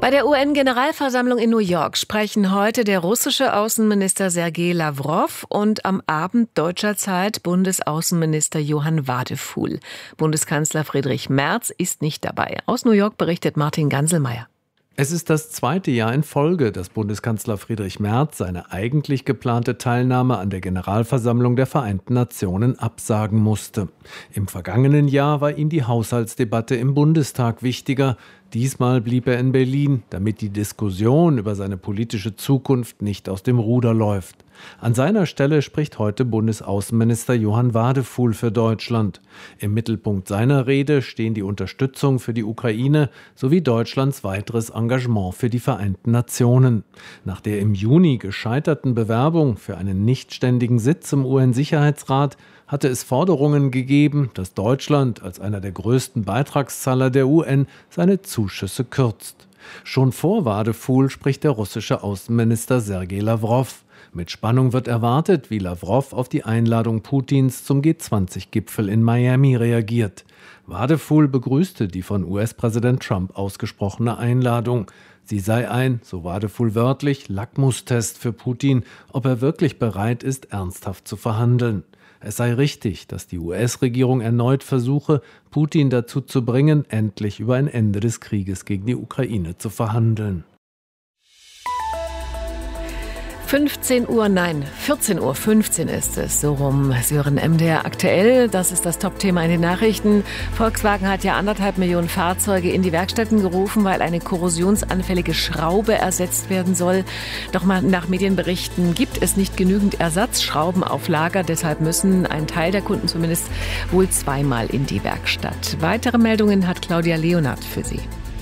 Bei der UN-Generalversammlung in New York sprechen heute der russische Außenminister Sergei Lawrow und am Abend deutscher Zeit Bundesaußenminister Johann Wadephul. Bundeskanzler Friedrich Merz ist nicht dabei. Aus New York berichtet Martin Ganselmeier. Es ist das zweite Jahr in Folge, dass Bundeskanzler Friedrich Merz seine eigentlich geplante Teilnahme an der Generalversammlung der Vereinten Nationen absagen musste. Im vergangenen Jahr war ihm die Haushaltsdebatte im Bundestag wichtiger. Diesmal blieb er in Berlin, damit die Diskussion über seine politische Zukunft nicht aus dem Ruder läuft. An seiner Stelle spricht heute Bundesaußenminister Johann Wadephul für Deutschland. Im Mittelpunkt seiner Rede stehen die Unterstützung für die Ukraine sowie Deutschlands weiteres Engagement für die Vereinten Nationen. Nach der im Juni gescheiterten Bewerbung für einen nichtständigen Sitz im UN-Sicherheitsrat hatte es Forderungen gegeben, dass Deutschland als einer der größten Beitragszahler der UN seine Zuschüsse kürzt. Schon vor Wadephul spricht der russische Außenminister Sergei Lawrow. Mit Spannung wird erwartet, wie Lawrow auf die Einladung Putins zum G20-Gipfel in Miami reagiert. Wadephul begrüßte die von US-Präsident Trump ausgesprochene Einladung. Sie sei ein, so Wadephul wörtlich, Lackmustest für Putin, ob er wirklich bereit ist, ernsthaft zu verhandeln. Es sei richtig, dass die US-Regierung erneut versuche, Putin dazu zu bringen, endlich über ein Ende des Krieges gegen die Ukraine zu verhandeln. 14 Uhr 15 ist es, so rum. Sie hören MDR aktuell, das ist das Top-Thema in den Nachrichten. Volkswagen hat ja 1,5 Millionen Fahrzeuge in die Werkstätten gerufen, weil eine korrosionsanfällige Schraube ersetzt werden soll. Doch mal nach Medienberichten gibt es nicht genügend Ersatzschrauben auf Lager, deshalb müssen ein Teil der Kunden zumindest wohl zweimal in die Werkstatt. Weitere Meldungen hat Claudia Leonard für Sie.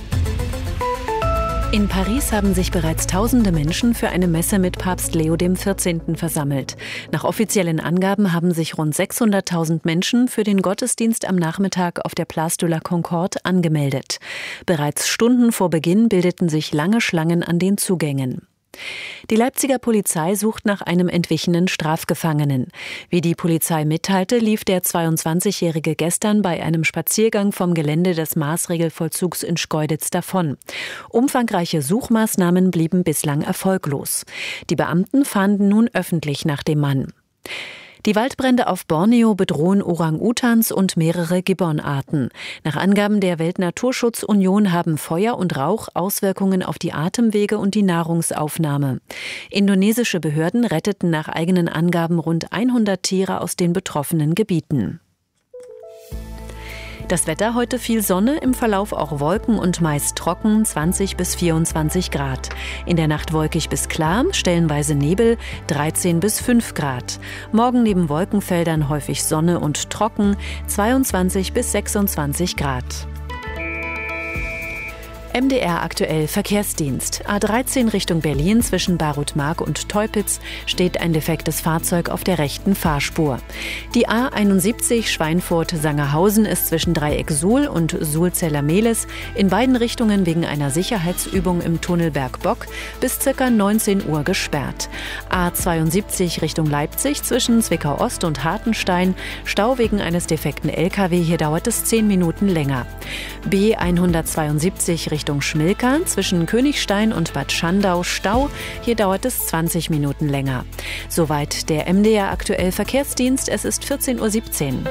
In Paris haben sich bereits tausende Menschen für eine Messe mit Papst Leo XIV. Versammelt. Nach offiziellen Angaben haben sich rund 600.000 Menschen für den Gottesdienst am Nachmittag auf der Place de la Concorde angemeldet. Bereits Stunden vor Beginn bildeten sich lange Schlangen an den Zugängen. Die Leipziger Polizei sucht nach einem entwichenen Strafgefangenen. Wie die Polizei mitteilte, lief der 22-Jährige gestern bei einem Spaziergang vom Gelände des Maßregelvollzugs in Schkeuditz davon. Umfangreiche Suchmaßnahmen blieben bislang erfolglos. Die Beamten fahnden nun öffentlich nach dem Mann. Die Waldbrände auf Borneo bedrohen Orang-Utans und mehrere Gibbonarten. Nach Angaben der Weltnaturschutzunion haben Feuer und Rauch Auswirkungen auf die Atemwege und die Nahrungsaufnahme. Indonesische Behörden retteten nach eigenen Angaben rund 100 Tiere aus den betroffenen Gebieten. Das Wetter: heute viel Sonne, im Verlauf auch Wolken und meist trocken, 20 bis 24 Grad. In der Nacht wolkig bis klar, stellenweise Nebel, 13 bis 5 Grad. Morgen neben Wolkenfeldern häufig Sonne und trocken, 22 bis 26 Grad. MDR aktuell Verkehrsdienst. A13 Richtung Berlin zwischen Barutmark und Teupitz steht ein defektes Fahrzeug auf der rechten Fahrspur. Die A71 Schweinfurt-Sangerhausen ist zwischen Dreieck Suhl und Suhl-Zellermehlis in beiden Richtungen wegen einer Sicherheitsübung im Tunnel Bergbock bis ca. 19 Uhr gesperrt. A72 Richtung Leipzig zwischen Zwickau-Ost und Hartenstein Stau wegen eines defekten LKW, hier dauert es 10 Minuten länger. B172 Richtung Schmilka zwischen Königstein und Bad Schandau Stau. Hier dauert es 20 Minuten länger. Soweit der MDR aktuell Verkehrsdienst. Es ist 14.17 Uhr.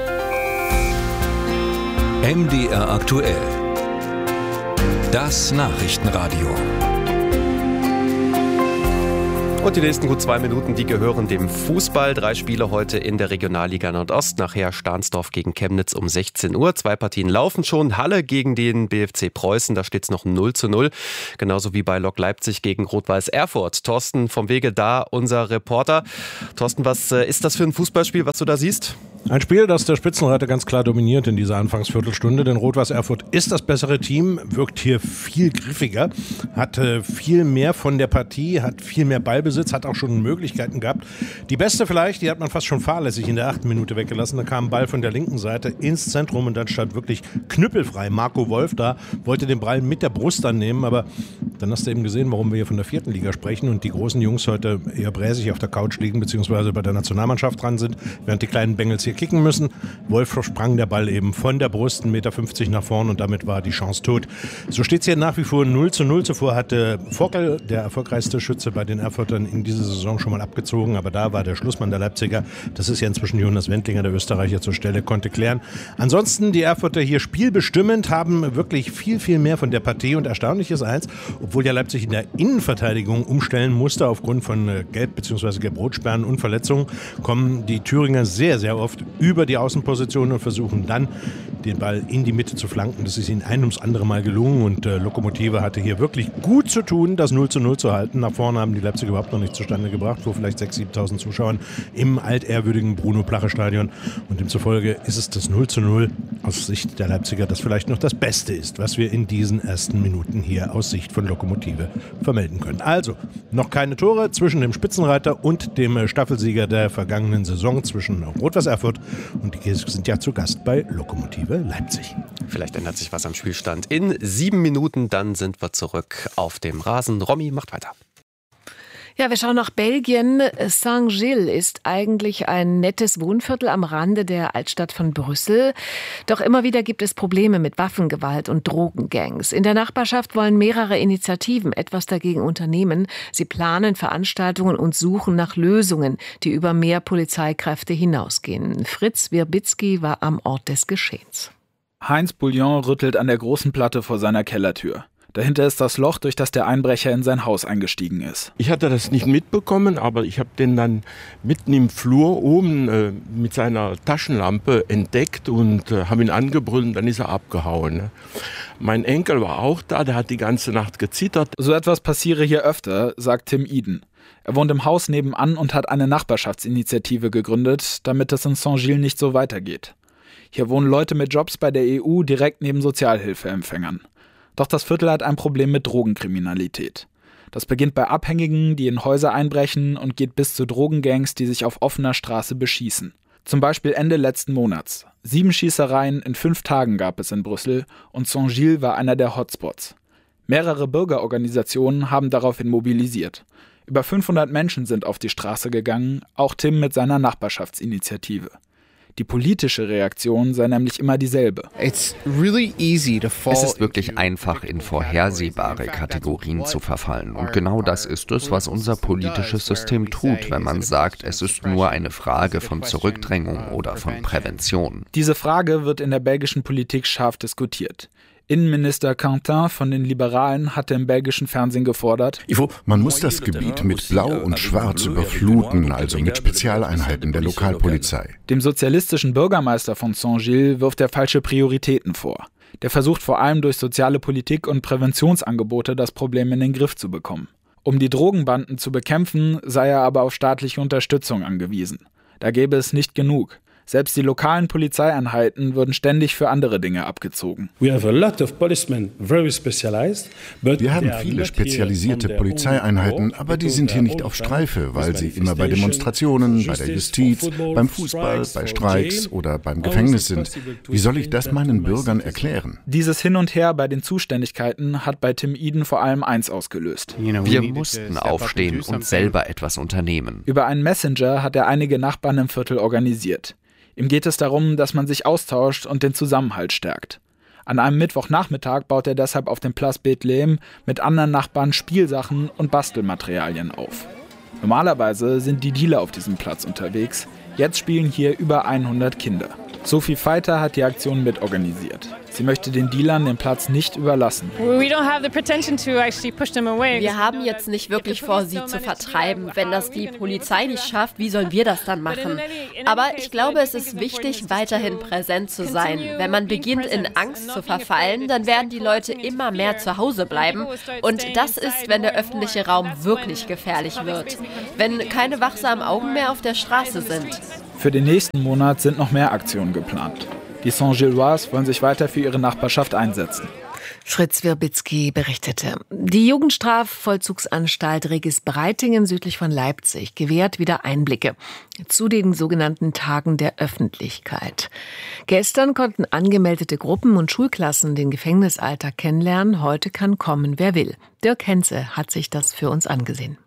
MDR aktuell. Das Nachrichtenradio. Und die nächsten gut 2 Minuten, die gehören dem Fußball. 3 Spiele heute in der Regionalliga Nordost. Nachher Stahnsdorf gegen Chemnitz um 16 Uhr. 2 Partien laufen schon. Halle gegen den BFC Preußen, da steht es noch 0:0. Genauso wie bei Lok Leipzig gegen Rot-Weiß Erfurt. Thorsten vom Wege da, unser Reporter. Thorsten, was ist das für ein Fußballspiel, was du da siehst? Ein Spiel, das der Spitzenreiter ganz klar dominiert in dieser Anfangsviertelstunde, denn Rot-Weiß Erfurt ist das bessere Team, wirkt hier viel griffiger, hat viel mehr von der Partie, hat viel mehr Ballbesitz, hat auch schon Möglichkeiten gehabt. Die beste vielleicht, die hat man fast schon fahrlässig in der 8. Minute weggelassen. Da kam ein Ball von der linken Seite ins Zentrum und dann stand wirklich knüppelfrei Marco Wolf da, wollte den Ball mit der Brust annehmen, aber dann hast du eben gesehen, warum wir hier von der 4. Liga sprechen und die großen Jungs heute eher bräsig auf der Couch liegen, beziehungsweise bei der Nationalmannschaft dran sind, während die kleinen Bengels hier kicken müssen. Wolf sprang der Ball eben von der Brust 1,50 Meter nach vorn und damit war die Chance tot. So steht es hier nach wie vor 0:0. Zuvor hatte Vogel, der erfolgreichste Schütze bei den Erfurtern, in dieser Saison schon mal abgezogen, aber da war der Schlussmann der Leipziger. Das ist ja inzwischen Jonas Wendlinger, der Österreicher, zur Stelle, konnte klären. Ansonsten die Erfurter hier spielbestimmend, haben wirklich viel, viel mehr von der Partie und erstaunlich ist eins, obwohl ja Leipzig in der Innenverteidigung umstellen musste aufgrund von Gelb- bzw. Gelb-Rot-Sperren und Verletzungen, kommen die Thüringer sehr, sehr oft über die Außenposition und versuchen dann den Ball in die Mitte zu flanken. Das ist ihnen ein ums andere Mal gelungen und Lokomotive hatte hier wirklich gut zu tun, das 0:0 zu halten. Nach vorne haben die Leipziger überhaupt noch nicht zustande gebracht, vor vielleicht 6.000, 7.000 Zuschauern im altehrwürdigen Bruno-Plache-Stadion und demzufolge ist es das 0:0 aus Sicht der Leipziger, das vielleicht noch das Beste ist, was wir in diesen ersten Minuten hier aus Sicht von Lokomotive vermelden können. Also, noch keine Tore zwischen dem Spitzenreiter und dem Staffelsieger der vergangenen Saison, zwischen Rot-Weiß Erfurt und die sind ja zu Gast bei Lokomotive Leipzig. Vielleicht ändert sich was am Spielstand. In 7 Minuten, dann sind wir zurück auf dem Rasen. Romy macht weiter. Ja, wir schauen nach Belgien. Saint-Gilles ist eigentlich ein nettes Wohnviertel am Rande der Altstadt von Brüssel. Doch immer wieder gibt es Probleme mit Waffengewalt und Drogengangs. In der Nachbarschaft wollen mehrere Initiativen etwas dagegen unternehmen. Sie planen Veranstaltungen und suchen nach Lösungen, die über mehr Polizeikräfte hinausgehen. Fritz Wirbitzki war am Ort des Geschehens. Heinz Bouillon rüttelt an der großen Platte vor seiner Kellertür. Dahinter ist das Loch, durch das der Einbrecher in sein Haus eingestiegen ist. Ich hatte das nicht mitbekommen, aber ich habe den dann mitten im Flur oben mit seiner Taschenlampe entdeckt und habe ihn angebrüllt und dann ist er abgehauen. Mein Enkel war auch da, der hat die ganze Nacht gezittert. So etwas passiere hier öfter, sagt Tim Eden. Er wohnt im Haus nebenan und hat eine Nachbarschaftsinitiative gegründet, damit es in Saint-Gilles nicht so weitergeht. Hier wohnen Leute mit Jobs bei der EU direkt neben Sozialhilfeempfängern. Doch das Viertel hat ein Problem mit Drogenkriminalität. Das beginnt bei Abhängigen, die in Häuser einbrechen und geht bis zu Drogengangs, die sich auf offener Straße beschießen. Zum Beispiel Ende letzten Monats. 7 Schießereien in 5 Tagen gab es in Brüssel und Saint-Gilles war einer der Hotspots. Mehrere Bürgerorganisationen haben daraufhin mobilisiert. Über 500 Menschen sind auf die Straße gegangen, auch Tim mit seiner Nachbarschaftsinitiative. Die politische Reaktion sei nämlich immer dieselbe. Es ist wirklich einfach, in vorhersehbare Kategorien zu verfallen. Und genau das ist es, was unser politisches System tut, wenn man sagt, es ist nur eine Frage von Zurückdrängung oder von Prävention. Diese Frage wird in der belgischen Politik scharf diskutiert. Innenminister Quentin von den Liberalen hatte im belgischen Fernsehen gefordert: Man muss das Gebiet mit Blau und Schwarz überfluten, also mit Spezialeinheiten der Lokalpolizei. Dem sozialistischen Bürgermeister von Saint-Gilles wirft er falsche Prioritäten vor. Der versucht vor allem durch soziale Politik und Präventionsangebote das Problem in den Griff zu bekommen. Um die Drogenbanden zu bekämpfen, sei er aber auf staatliche Unterstützung angewiesen. Da gäbe es nicht genug. Selbst die lokalen Polizeieinheiten würden ständig für andere Dinge abgezogen. Wir haben viele spezialisierte Polizeieinheiten, aber die sind hier nicht auf Streife, weil sie immer bei Demonstrationen, bei der Justiz, beim Fußball, bei Streiks oder beim Gefängnis sind. Wie soll ich das meinen Bürgern erklären? Dieses Hin und Her bei den Zuständigkeiten hat bei Tim Eden vor allem eins ausgelöst. Wir mussten aufstehen und selber etwas unternehmen. Über einen Messenger hat er einige Nachbarn im Viertel organisiert. Ihm geht es darum, dass man sich austauscht und den Zusammenhalt stärkt. An einem Mittwochnachmittag baut er deshalb auf dem Place Bethlehem mit anderen Nachbarn Spielsachen und Bastelmaterialien auf. Normalerweise sind die Dealer auf diesem Platz unterwegs. Jetzt spielen hier über 100 Kinder. Sophie Feiter hat die Aktion mitorganisiert. Sie möchte den Dealern den Platz nicht überlassen. Wir haben jetzt nicht wirklich vor, sie zu vertreiben. Wenn das die Polizei nicht schafft, wie sollen wir das dann machen? Aber ich glaube, es ist wichtig, weiterhin präsent zu sein. Wenn man beginnt, in Angst zu verfallen, dann werden die Leute immer mehr zu Hause bleiben. Und das ist, wenn der öffentliche Raum wirklich gefährlich wird. Wenn keine wachsamen Augen mehr auf der Straße sind. Für den nächsten Monat sind noch mehr Aktionen geplant. Die Saint-Gillois wollen sich weiter für ihre Nachbarschaft einsetzen. Fritz Wirbitzki berichtete. Die Jugendstrafvollzugsanstalt Regis-Breitingen südlich von Leipzig gewährt wieder Einblicke zu den sogenannten Tagen der Öffentlichkeit. Gestern konnten angemeldete Gruppen und Schulklassen den Gefängnisalltag kennenlernen. Heute kann kommen, wer will. Dirk Henze hat sich das für uns angesehen.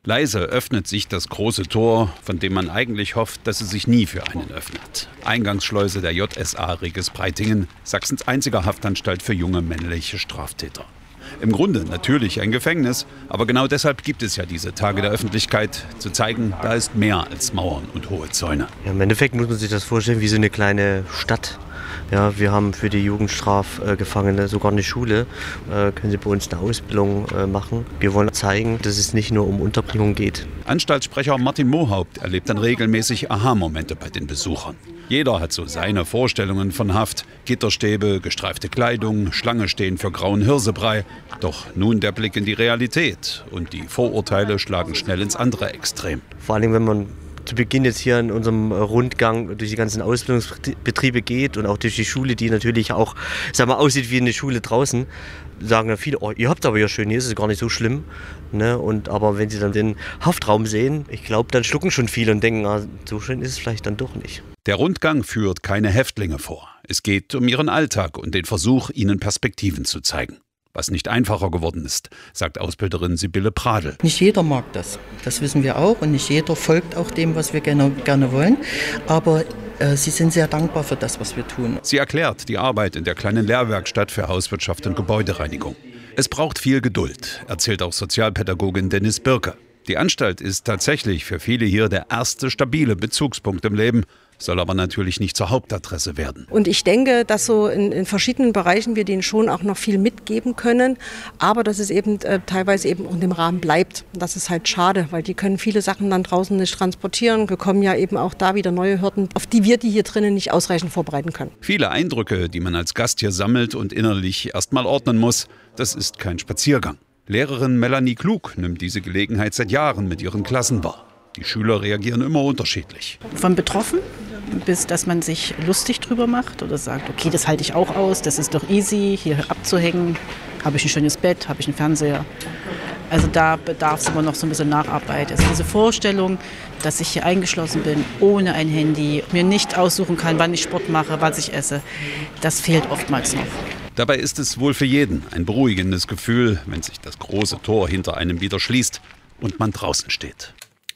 Leise öffnet sich das große Tor, von dem man eigentlich hofft, dass es sich nie für einen öffnet. Eingangsschleuse der JSA Regis-Breitingen, Sachsens einziger Haftanstalt für junge männliche Straftäter. Im Grunde natürlich ein Gefängnis, aber genau deshalb gibt es ja diese Tage der Öffentlichkeit, zu zeigen, da ist mehr als Mauern und hohe Zäune. Ja, im Endeffekt muss man sich das vorstellen wie so eine kleine Stadt. Ja, wir haben für die Jugendstrafgefangene sogar eine Schule, können sie bei uns eine Ausbildung machen. Wir wollen zeigen, dass es nicht nur um Unterbringung geht. Anstaltssprecher Martin Mohaupt erlebt dann regelmäßig Aha-Momente bei den Besuchern. Jeder hat so seine Vorstellungen von Haft. Gitterstäbe, gestreifte Kleidung, Schlange stehen für grauen Hirsebrei. Doch nun der Blick in die Realität und die Vorurteile schlagen schnell ins andere Extrem. Vor allem, wenn man zu Beginn jetzt hier in unserem Rundgang durch die ganzen Ausbildungsbetriebe geht und auch durch die Schule, die natürlich auch, aussieht wie eine Schule draußen, sagen dann viele, oh, ihr habt aber ja schön, hier ist es gar nicht so schlimm. Ne? Aber wenn sie dann den Haftraum sehen, ich glaube, dann schlucken schon viele und denken, so schön ist es vielleicht dann doch nicht. Der Rundgang führt keine Häftlinge vor. Es geht um ihren Alltag und den Versuch, ihnen Perspektiven zu zeigen. Was nicht einfacher geworden ist, sagt Ausbilderin Sibylle Pradl. Nicht jeder mag das, das wissen wir auch. Und nicht jeder folgt auch dem, was wir gerne wollen. Aber sie sind sehr dankbar für das, was wir tun. Sie erklärt die Arbeit in der kleinen Lehrwerkstatt für Hauswirtschaft und Gebäudereinigung. Es braucht viel Geduld, erzählt auch Sozialpädagogin Dennis Birke. Die Anstalt ist tatsächlich für viele hier der erste stabile Bezugspunkt im Leben, soll aber natürlich nicht zur Hauptadresse werden. Und ich denke, dass so in verschiedenen Bereichen wir denen schon auch noch viel mitgeben können, aber dass es eben teilweise eben in dem Rahmen bleibt. Das ist halt schade, weil die können viele Sachen dann draußen nicht transportieren, bekommen ja eben auch da wieder neue Hürden, auf die wir die hier drinnen nicht ausreichend vorbereiten können. Viele Eindrücke, die man als Gast hier sammelt und innerlich erstmal ordnen muss, das ist kein Spaziergang. Lehrerin Melanie Klug nimmt diese Gelegenheit seit Jahren mit ihren Klassen wahr. Die Schüler reagieren immer unterschiedlich. Von betroffen bis, dass man sich lustig drüber macht oder sagt, okay, das halte ich auch aus, das ist doch easy, hier abzuhängen. Habe ich ein schönes Bett, habe ich einen Fernseher. Also da bedarf es immer noch so ein bisschen Nacharbeit. Also diese Vorstellung, dass ich hier eingeschlossen bin, ohne ein Handy, mir nicht aussuchen kann, wann ich Sport mache, was ich esse, das fehlt oftmals noch. Dabei ist es wohl für jeden ein beruhigendes Gefühl, wenn sich das große Tor hinter einem wieder schließt und man draußen steht.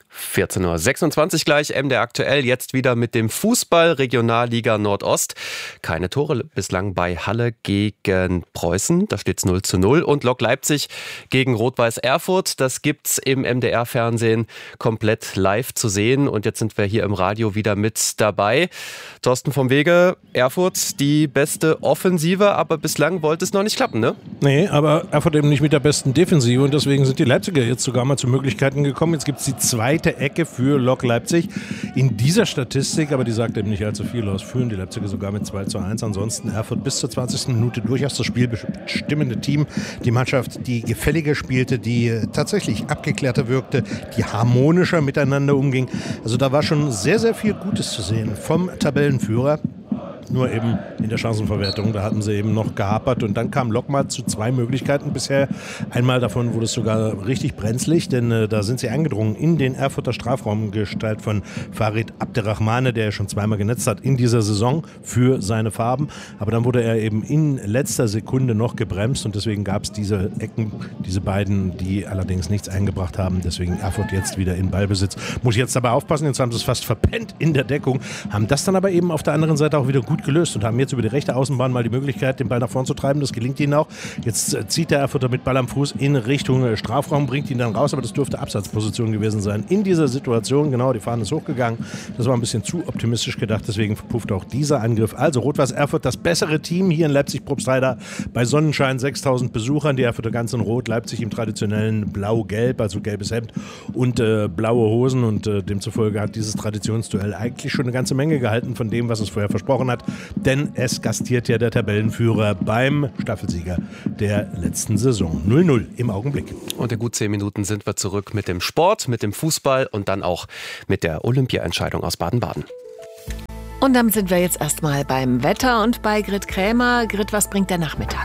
14.26 Uhr gleich, MDR aktuell, jetzt wieder mit dem Fußball, Regionalliga Nordost. Keine Tore bislang bei Halle gegen Preußen, da steht es 0:0. Und Lok Leipzig gegen Rot-Weiß Erfurt, das gibt's im MDR-Fernsehen komplett live zu sehen. Und jetzt sind wir hier im Radio wieder mit dabei. Thorsten vom Wege, Erfurt die beste Offensive, aber bislang wollte es noch nicht klappen, ne? Nee, aber Erfurt eben nicht mit der besten Defensive und deswegen sind die Leipziger jetzt sogar mal zu Möglichkeiten gekommen. Jetzt gibt es die zweite Ecke für Lok Leipzig. In dieser Statistik, aber die sagt eben nicht allzu viel aus, führen die Leipziger sogar mit 2:1. Ansonsten Erfurt bis zur 20. Minute durchaus das spielbestimmende Team. Die Mannschaft, die gefälliger spielte, die tatsächlich abgeklärter wirkte, die harmonischer miteinander umging. Also da war schon sehr, sehr viel Gutes zu sehen vom Tabellenführer. Nur eben in der Chancenverwertung, da hatten sie eben noch gehapert und dann kam Lok mal zu zwei Möglichkeiten bisher. Einmal davon wurde es sogar richtig brenzlig, denn da sind sie eingedrungen in den Erfurter Strafraum, Gestalt von Farid Abderrahmane, der ja schon zweimal genetzt hat in dieser Saison für seine Farben. Aber dann wurde er eben in letzter Sekunde noch gebremst und deswegen gab es diese Ecken, diese beiden, die allerdings nichts eingebracht haben. Deswegen Erfurt jetzt wieder in Ballbesitz. Muss ich jetzt dabei aufpassen, jetzt haben sie es fast verpennt in der Deckung, haben das dann aber eben auf der anderen Seite auch wieder gut gelöst und haben jetzt über die rechte Außenbahn mal die Möglichkeit, den Ball nach vorn zu treiben. Das gelingt ihnen auch. Jetzt zieht der Erfurter mit Ball am Fuß in Richtung Strafraum, bringt ihn dann raus, aber das dürfte Absatzposition gewesen sein. In dieser Situation, genau, die Fahne ist hochgegangen. Das war ein bisschen zu optimistisch gedacht, deswegen verpufft auch dieser Angriff. Also Rot-Weiß Erfurt, das bessere Team hier in Leipzig-Probstheida bei Sonnenschein, 6.000 Besuchern. Die Erfurter ganz in Rot, Leipzig im traditionellen Blau-Gelb, also gelbes Hemd und blaue Hosen und demzufolge hat dieses Traditionsduell eigentlich schon eine ganze Menge gehalten von dem, was es vorher versprochen hat. Denn es gastiert ja der Tabellenführer beim Staffelsieger der letzten Saison. 0:0 im Augenblick. Und in gut 10 Minuten sind wir zurück mit dem Sport, mit dem Fußball und dann auch mit der Olympia-Entscheidung aus Baden-Baden. Und damit sind wir jetzt erstmal beim Wetter und bei Grit Krämer. Grit, was bringt der Nachmittag?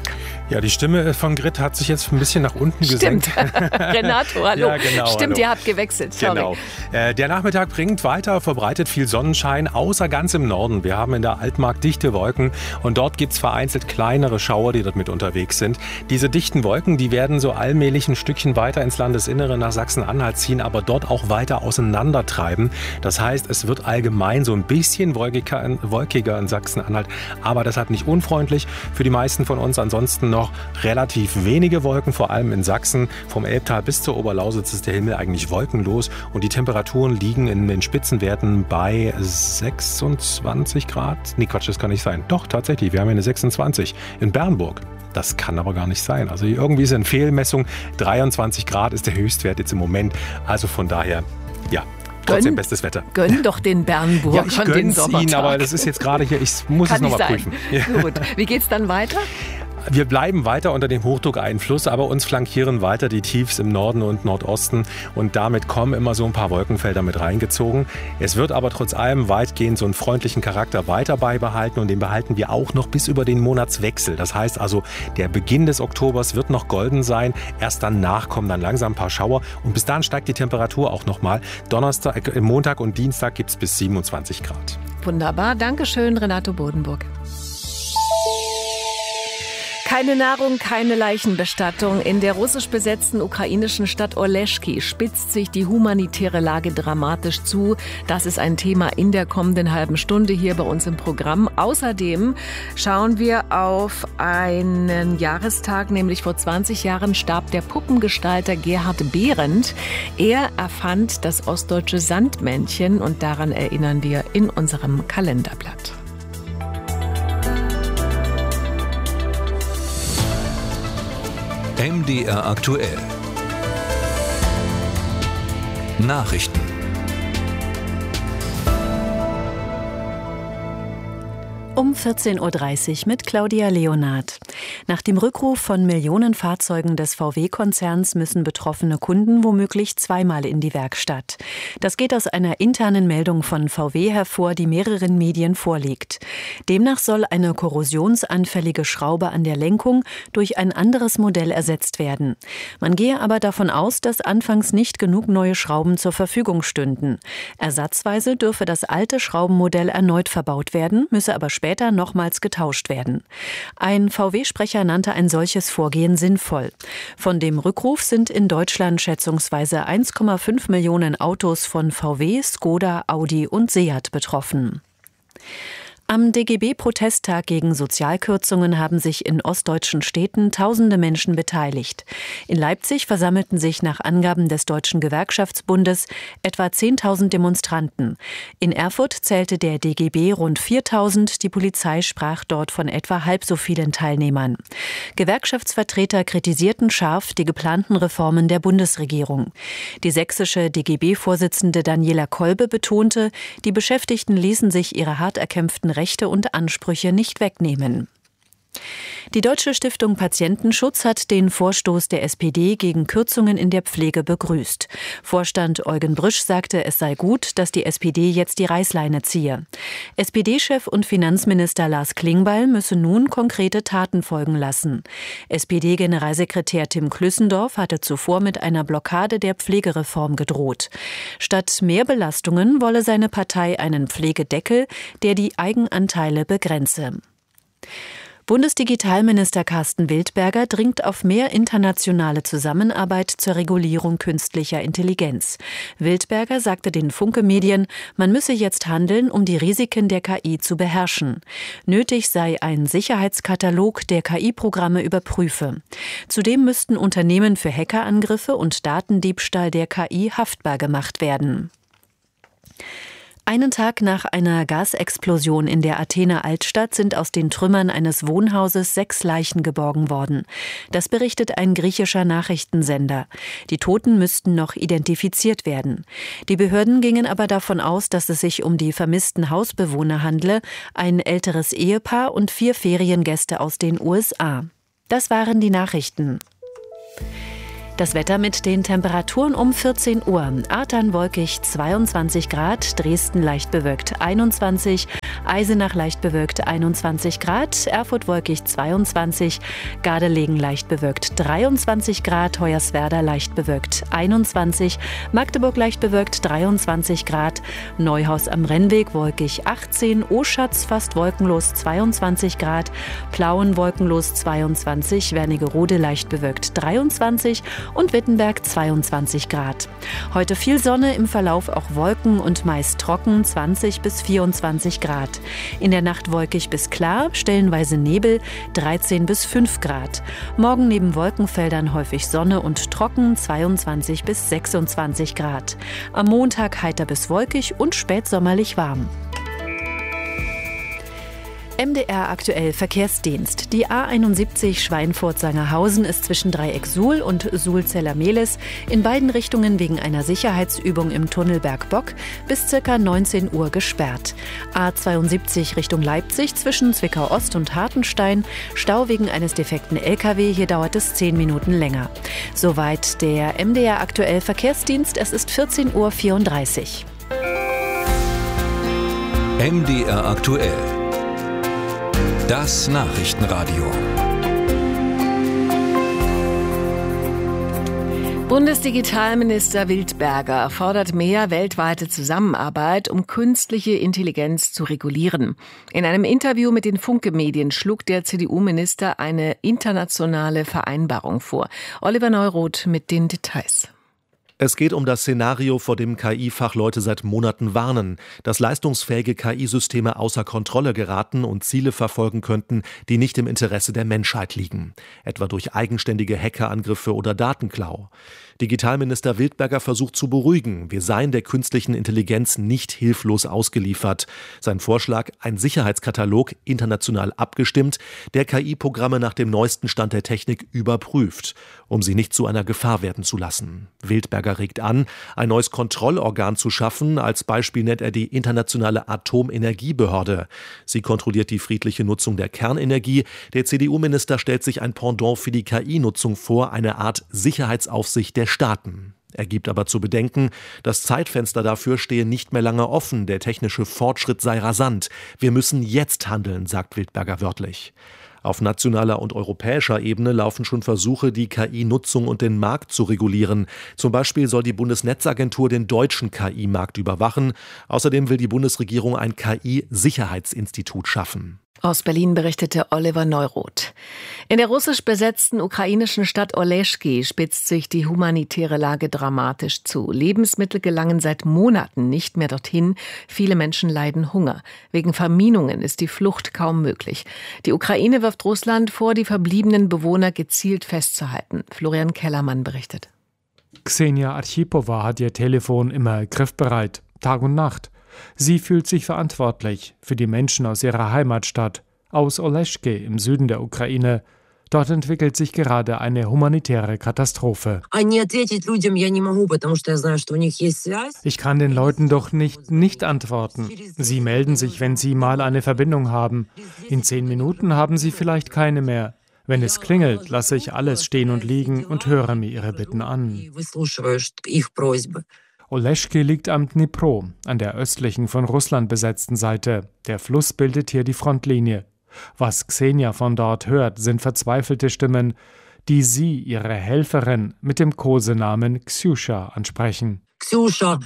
Ja, die Stimme von Grit hat sich jetzt ein bisschen nach unten gesenkt. Renato, hallo. Ja, genau, Stimmt, hallo. Ihr habt gewechselt. Sorry. Genau. Der Nachmittag bringt weiter, verbreitet viel Sonnenschein, außer ganz im Norden. Wir haben in der Altmark dichte Wolken und dort gibt es vereinzelt kleinere Schauer, die dort mit unterwegs sind. Diese dichten Wolken, die werden so allmählich ein Stückchen weiter ins Landesinnere nach Sachsen-Anhalt ziehen, aber dort auch weiter auseinandertreiben. Das heißt, es wird allgemein so ein bisschen wolkiger in Sachsen-Anhalt, aber das hat nicht unfreundlich für die meisten von uns. Ansonsten noch relativ wenige Wolken, vor allem in Sachsen. Vom Elbtal bis zur Oberlausitz ist der Himmel eigentlich wolkenlos und die Temperaturen liegen in den Spitzenwerten bei 26 Grad. Nee, Quatsch, das kann nicht sein. Doch, tatsächlich, wir haben eine 26 in Bernburg. Das kann aber gar nicht sein. Also irgendwie ist eine Fehlmessung. 23 Grad ist der Höchstwert jetzt im Moment. Also von daher, ja. Trotzdem bestes Wetter. Gönn doch den Bernburg ja, ich gönn's Ihnen, aber das ist jetzt gerade hier, ich muss es nochmal prüfen. Ja. Gut, wie geht's dann weiter? Wir bleiben weiter unter dem Hochdruckeinfluss, aber uns flankieren weiter die Tiefs im Norden und Nordosten und damit kommen immer so ein paar Wolkenfelder mit reingezogen. Es wird aber trotz allem weitgehend so einen freundlichen Charakter weiter beibehalten und den behalten wir auch noch bis über den Monatswechsel. Das heißt also, der Beginn des Oktobers wird noch golden sein, erst danach kommen dann langsam ein paar Schauer und bis dahin steigt die Temperatur auch nochmal. Montag und Dienstag gibt es bis 27 Grad. Wunderbar, Dankeschön, Renato Bodenburg. Keine Nahrung, keine Leichenbestattung. In der russisch besetzten ukrainischen Stadt Oleschki spitzt sich die humanitäre Lage dramatisch zu. Das ist ein Thema in der kommenden halben Stunde hier bei uns im Programm. Außerdem schauen wir auf einen Jahrestag, nämlich vor 20 Jahren starb der Puppengestalter Gerhard Behrendt. Er erfand das ostdeutsche Sandmännchen und daran erinnern wir in unserem Kalenderblatt. MDR aktuell. Nachrichten. Um 14.30 Uhr mit Claudia Leonard. Nach dem Rückruf von Millionen Fahrzeugen des VW-Konzerns müssen betroffene Kunden womöglich zweimal in die Werkstatt. Das geht aus einer internen Meldung von VW hervor, die mehreren Medien vorliegt. Demnach soll eine korrosionsanfällige Schraube an der Lenkung durch ein anderes Modell ersetzt werden. Man gehe aber davon aus, dass anfangs nicht genug neue Schrauben zur Verfügung stünden. Ersatzweise dürfe das alte Schraubenmodell erneut verbaut werden, müsse aber später nochmals getauscht werden. Ein VW-Sprecher nannte ein solches Vorgehen sinnvoll. Von dem Rückruf sind in Deutschland schätzungsweise 1,5 Millionen Autos von VW, Skoda, Audi und Seat betroffen. Am DGB-Protesttag gegen Sozialkürzungen haben sich in ostdeutschen Städten tausende Menschen beteiligt. In Leipzig versammelten sich nach Angaben des Deutschen Gewerkschaftsbundes etwa 10.000 Demonstranten. In Erfurt zählte der DGB rund 4.000, die Polizei sprach dort von etwa halb so vielen Teilnehmern. Gewerkschaftsvertreter kritisierten scharf die geplanten Reformen der Bundesregierung. Die sächsische DGB-Vorsitzende Daniela Kolbe betonte, die Beschäftigten ließen sich ihre hart erkämpften Rechte und Ansprüche nicht wegnehmen. Die Deutsche Stiftung Patientenschutz hat den Vorstoß der SPD gegen Kürzungen in der Pflege begrüßt. Vorstand Eugen Brüsch sagte, es sei gut, dass die SPD jetzt die Reißleine ziehe. SPD-Chef und Finanzminister Lars Klingbeil müsse nun konkrete Taten folgen lassen. SPD-Generalsekretär Tim Klüssendorf hatte zuvor mit einer Blockade der Pflegereform gedroht. Statt mehr Belastungen wolle seine Partei einen Pflegedeckel, der die Eigenanteile begrenze. Bundesdigitalminister Carsten Wildberger dringt auf mehr internationale Zusammenarbeit zur Regulierung künstlicher Intelligenz. Wildberger sagte den Funke-Medien, man müsse jetzt handeln, um die Risiken der KI zu beherrschen. Nötig sei ein Sicherheitskatalog, der KI-Programme überprüfe. Zudem müssten Unternehmen für Hackerangriffe und Datendiebstahl der KI haftbar gemacht werden. Einen Tag nach einer Gasexplosion in der Athener Altstadt sind aus den Trümmern eines Wohnhauses 6 Leichen geborgen worden. Das berichtet ein griechischer Nachrichtensender. Die Toten müssten noch identifiziert werden. Die Behörden gingen aber davon aus, dass es sich um die vermissten Hausbewohner handle, ein älteres Ehepaar und 4 Feriengäste aus den USA. Das waren die Nachrichten. Das Wetter mit den Temperaturen um 14 Uhr. Ahrtal wolkig 22 Grad, Dresden leicht bewölkt 21, Eisenach leicht bewölkt 21 Grad, Erfurt wolkig 22, Gardelegen leicht bewölkt 23 Grad, Hoyerswerda leicht bewölkt 21, Magdeburg leicht bewölkt 23 Grad, Neuhaus am Rennweg wolkig 18, Oschatz fast wolkenlos 22 Grad, Plauen wolkenlos 22, Wernigerode leicht bewölkt 23 und Wittenberg 22 Grad. Heute viel Sonne, im Verlauf auch Wolken und meist trocken 20 bis 24 Grad. In der Nacht wolkig bis klar, stellenweise Nebel 13 bis 5 Grad. Morgen neben Wolkenfeldern häufig Sonne und trocken 22 bis 26 Grad. Am Montag heiter bis wolkig und spätsommerlich warm. MDR aktuell Verkehrsdienst. Die A71 Schweinfurt-Sangerhausen ist zwischen Dreieck Suhl und Suhl-Zeller-Mehlis in beiden Richtungen wegen einer Sicherheitsübung im Tunnel Bergbock bis ca. 19 Uhr gesperrt. A72 Richtung Leipzig zwischen Zwickau-Ost und Hartenstein. Stau wegen eines defekten LKW. Hier dauert es 10 Minuten länger. Soweit der MDR aktuell Verkehrsdienst. Es ist 14:34 Uhr. MDR aktuell. Das Nachrichtenradio. Bundesdigitalminister Wildberger fordert mehr weltweite Zusammenarbeit, um künstliche Intelligenz zu regulieren. In einem Interview mit den Funke-Medien schlug der CDU-Minister eine internationale Vereinbarung vor. Oliver Neuroth mit den Details. Es geht um das Szenario, vor dem KI-Fachleute seit Monaten warnen, dass leistungsfähige KI-Systeme außer Kontrolle geraten und Ziele verfolgen könnten, die nicht im Interesse der Menschheit liegen, etwa durch eigenständige Hackerangriffe oder Datenklau. Digitalminister Wildberger versucht zu beruhigen, wir seien der künstlichen Intelligenz nicht hilflos ausgeliefert. Sein Vorschlag, ein Sicherheitskatalog, international abgestimmt, der KI-Programme nach dem neuesten Stand der Technik überprüft, um sie nicht zu einer Gefahr werden zu lassen. Wildberger regt an, ein neues Kontrollorgan zu schaffen. Als Beispiel nennt er die Internationale Atomenergiebehörde. Sie kontrolliert die friedliche Nutzung der Kernenergie. Der CDU-Minister stellt sich ein Pendant für die KI-Nutzung vor, eine Art Sicherheitsaufsicht der Staaten. Er gibt aber zu bedenken, das Zeitfenster dafür stehe nicht mehr lange offen, der technische Fortschritt sei rasant. Wir müssen jetzt handeln, sagt Wildberger wörtlich. Auf nationaler und europäischer Ebene laufen schon Versuche, die KI-Nutzung und den Markt zu regulieren. Zum Beispiel soll die Bundesnetzagentur den deutschen KI-Markt überwachen. Außerdem will die Bundesregierung ein KI-Sicherheitsinstitut schaffen. Aus Berlin berichtete Oliver Neuroth. In der russisch besetzten ukrainischen Stadt Oleschki spitzt sich die humanitäre Lage dramatisch zu. Lebensmittel gelangen seit Monaten nicht mehr dorthin. Viele Menschen leiden Hunger. Wegen Verminungen ist die Flucht kaum möglich. Die Ukraine wirft Russland vor, die verbliebenen Bewohner gezielt festzuhalten. Florian Kellermann berichtet. Ksenia Archipowa hat ihr Telefon immer griffbereit, Tag und Nacht. Sie fühlt sich verantwortlich für die Menschen aus ihrer Heimatstadt, aus Oleschki im Süden der Ukraine. Dort entwickelt sich gerade eine humanitäre Katastrophe. Ich kann den Leuten doch nicht antworten. Sie melden sich, wenn sie mal eine Verbindung haben. In 10 Minuten haben sie vielleicht keine mehr. Wenn es klingelt, lasse ich alles stehen und liegen und höre mir ihre Bitten an. Oleschki liegt am Dnipro, an der östlichen von Russland besetzten Seite. Der Fluss bildet hier die Frontlinie. Was Ksenia von dort hört, sind verzweifelte Stimmen, die sie, ihre Helferin, mit dem Kosenamen Ksjuscha ansprechen. Ksjuscha,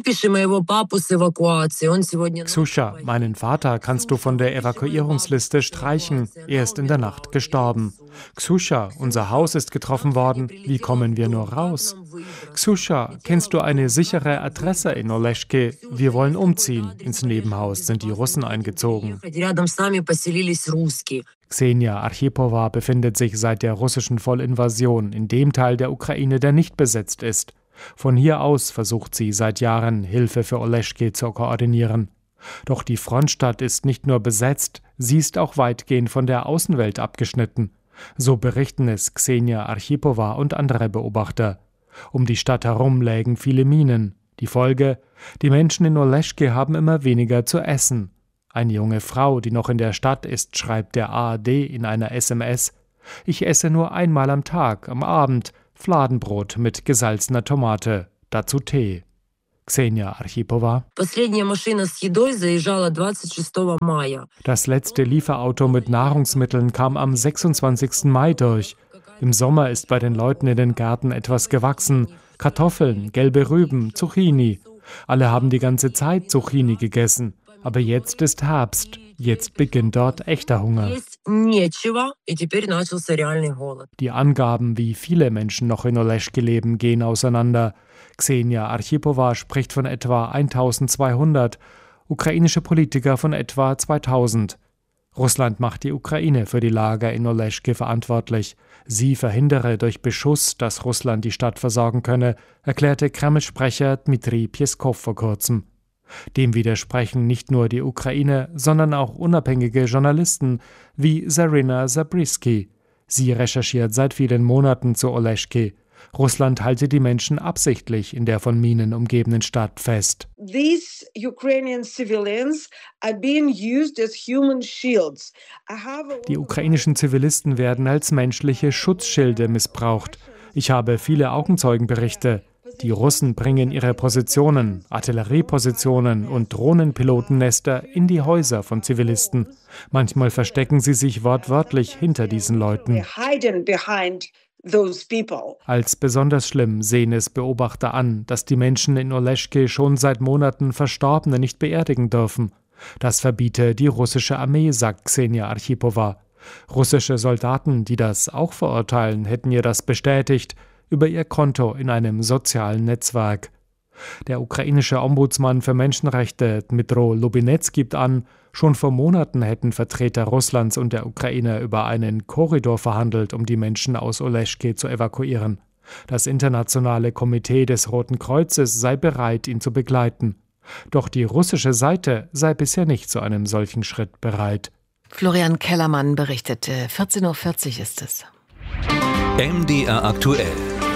meinen Vater kannst du von der Evakuierungsliste streichen. Er ist in der Nacht gestorben. Ksjuscha, unser Haus ist getroffen worden. Wie kommen wir nur raus? Ksjuscha, kennst du eine sichere Adresse in Oleschki? Wir wollen umziehen. Ins Nebenhaus sind die Russen eingezogen. Ksenia Archipowa befindet sich seit der russischen Vollinvasion in dem Teil der Ukraine, der nicht besetzt ist. Von hier aus versucht sie seit Jahren, Hilfe für Oleschki zu koordinieren. Doch die Frontstadt ist nicht nur besetzt, sie ist auch weitgehend von der Außenwelt abgeschnitten. So berichten es Ksenia Archipowa und andere Beobachter. Um die Stadt herum lägen viele Minen. Die Folge: Die Menschen in Oleschki haben immer weniger zu essen. Eine junge Frau, die noch in der Stadt ist, schreibt der ARD in einer SMS: Ich esse nur einmal am Tag, am Abend, Fladenbrot mit gesalzener Tomate, dazu Tee. Xenia Archipova. Das letzte Lieferauto mit Nahrungsmitteln kam am 26. Mai durch. Im Sommer ist bei den Leuten in den Gärten etwas gewachsen. Kartoffeln, gelbe Rüben, Zucchini. Alle haben die ganze Zeit Zucchini gegessen. Aber jetzt ist Herbst. Jetzt beginnt dort echter Hunger. Die Angaben, wie viele Menschen noch in Oleschke leben, gehen auseinander. Xenia Archipova spricht von etwa 1200, ukrainische Politiker von etwa 2000. Russland macht die Ukraine für die Lager in Oleschke verantwortlich. Sie verhindere durch Beschuss, dass Russland die Stadt versorgen könne, erklärte Kreml-Sprecher Dmitri Peskov vor kurzem. Dem widersprechen nicht nur die Ukraine, sondern auch unabhängige Journalisten wie Zarina Zabriskie. Sie recherchiert seit vielen Monaten zu Oleschke. Russland halte die Menschen absichtlich in der von Minen umgebenen Stadt fest. These Ukrainian civilians are being used as human shields. Die ukrainischen Zivilisten werden als menschliche Schutzschilde missbraucht. Ich habe viele Augenzeugenberichte. Die Russen bringen ihre Positionen, Artilleriepositionen und Drohnenpilotennester in die Häuser von Zivilisten. Manchmal verstecken sie sich wortwörtlich hinter diesen Leuten. Als besonders schlimm sehen es Beobachter an, dass die Menschen in Oleschke schon seit Monaten Verstorbene nicht beerdigen dürfen. Das verbiete die russische Armee, sagt Xenia Archipova. Russische Soldaten, die das auch verurteilen, hätten ihr das bestätigt über ihr Konto in einem sozialen Netzwerk. Der ukrainische Ombudsmann für Menschenrechte Dmytro Lubinets gibt an, schon vor Monaten hätten Vertreter Russlands und der Ukraine über einen Korridor verhandelt, um die Menschen aus Oleschke zu evakuieren. Das internationale Komitee des Roten Kreuzes sei bereit, ihn zu begleiten. Doch die russische Seite sei bisher nicht zu einem solchen Schritt bereit. Florian Kellermann berichtete. 14:40 Uhr ist es. MDR aktuell.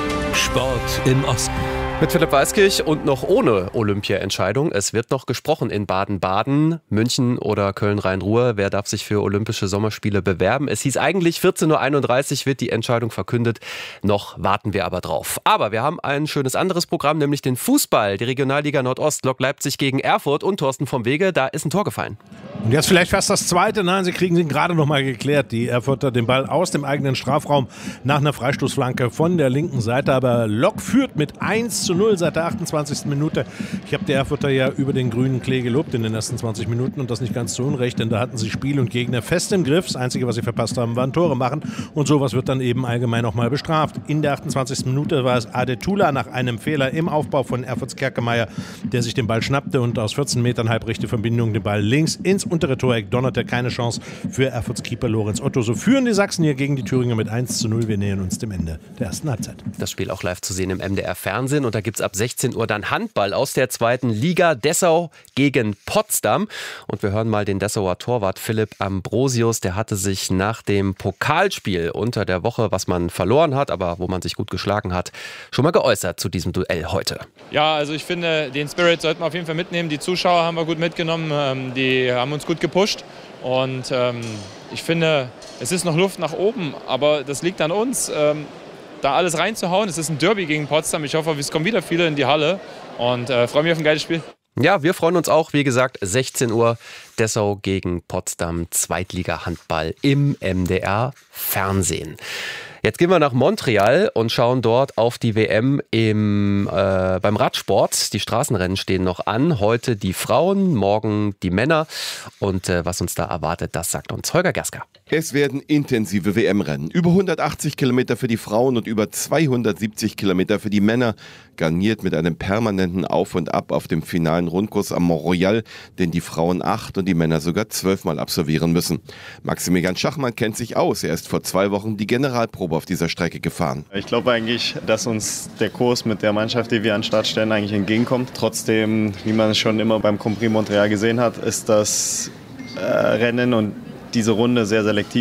Sport im Osten. Mit Philipp Weiskirch und noch ohne Olympia-Entscheidung. Es wird noch gesprochen in Baden-Baden, München oder Köln-Rhein-Ruhr. Wer darf sich für Olympische Sommerspiele bewerben? Es hieß eigentlich 14:31 Uhr wird die Entscheidung verkündet. Noch warten wir aber drauf. Aber wir haben ein schönes anderes Programm, nämlich den Fußball. Die Regionalliga Nordost, Lok Leipzig gegen Erfurt und Thorsten vom Wege. Da ist ein Tor gefallen. Und jetzt vielleicht fast das zweite. Nein, sie kriegen ihn gerade noch mal geklärt. Die Erfurter den Ball aus dem eigenen Strafraum nach einer Freistoßflanke von der linken Seite. Aber Lok führt mit 1:0 seit der 28. Minute. Ich habe die Erfurter ja über den grünen Klee gelobt in den ersten 20 Minuten und das nicht ganz zu Unrecht, denn da hatten sie Spiel und Gegner fest im Griff. Das Einzige, was sie verpasst haben, waren Tore machen und sowas wird dann eben allgemein auch mal bestraft. In der 28. Minute war es Adetula nach einem Fehler im Aufbau von Erfurts Kerkemeyer, der sich den Ball schnappte und aus 14 Metern halbrechte Verbindung den Ball links ins untere Toreck donnerte. Keine Chance für Erfurts Keeper Lorenz Otto. So führen die Sachsen hier gegen die Thüringer mit 1:0. Wir nähern uns dem Ende der ersten Halbzeit. Das Spiel auch live zu sehen im MDR-Fernsehen und da gibt es ab 16 Uhr dann Handball aus der zweiten Liga. Dessau gegen Potsdam. Und wir hören mal den Dessauer Torwart Philipp Ambrosius. Der hatte sich nach dem Pokalspiel unter der Woche, was man verloren hat, aber wo man sich gut geschlagen hat, schon mal geäußert zu diesem Duell heute. Ja, also ich finde, den Spirit sollten wir auf jeden Fall mitnehmen. Die Zuschauer haben wir gut mitgenommen. Die haben uns gut gepusht. Und ich finde, es ist noch Luft nach oben, aber das liegt an uns. Da alles reinzuhauen. Es ist ein Derby gegen Potsdam. Ich hoffe, es kommen wieder viele in die Halle und freue mich auf ein geiles Spiel. Ja, wir freuen uns auch. Wie gesagt, 16 Uhr Dessau gegen Potsdam, Zweitliga-Handball im MDR-Fernsehen. Jetzt gehen wir nach Montreal und schauen dort auf die WM beim Radsport. Die Straßenrennen stehen noch an. Heute die Frauen, morgen die Männer. Und was uns da erwartet, das sagt uns Holger Gerska. Es werden intensive WM-Rennen. Über 180 Kilometer für die Frauen und über 270 Kilometer für die Männer. Garniert mit einem permanenten Auf und Ab auf dem finalen Rundkurs am Mont Royal, den die Frauen 8 und die Männer sogar 12 Mal absolvieren müssen. Maximilian Schachmann kennt sich aus. Er ist vor 2 Wochen die Generalprobe auf dieser Strecke gefahren. Ich glaube eigentlich, dass uns der Kurs mit der Mannschaft, die wir an den Start stellen, eigentlich entgegenkommt. Trotzdem, wie man es schon immer beim Grand Prix Montreal gesehen hat, ist das Rennen und diese Runde sehr selektiv.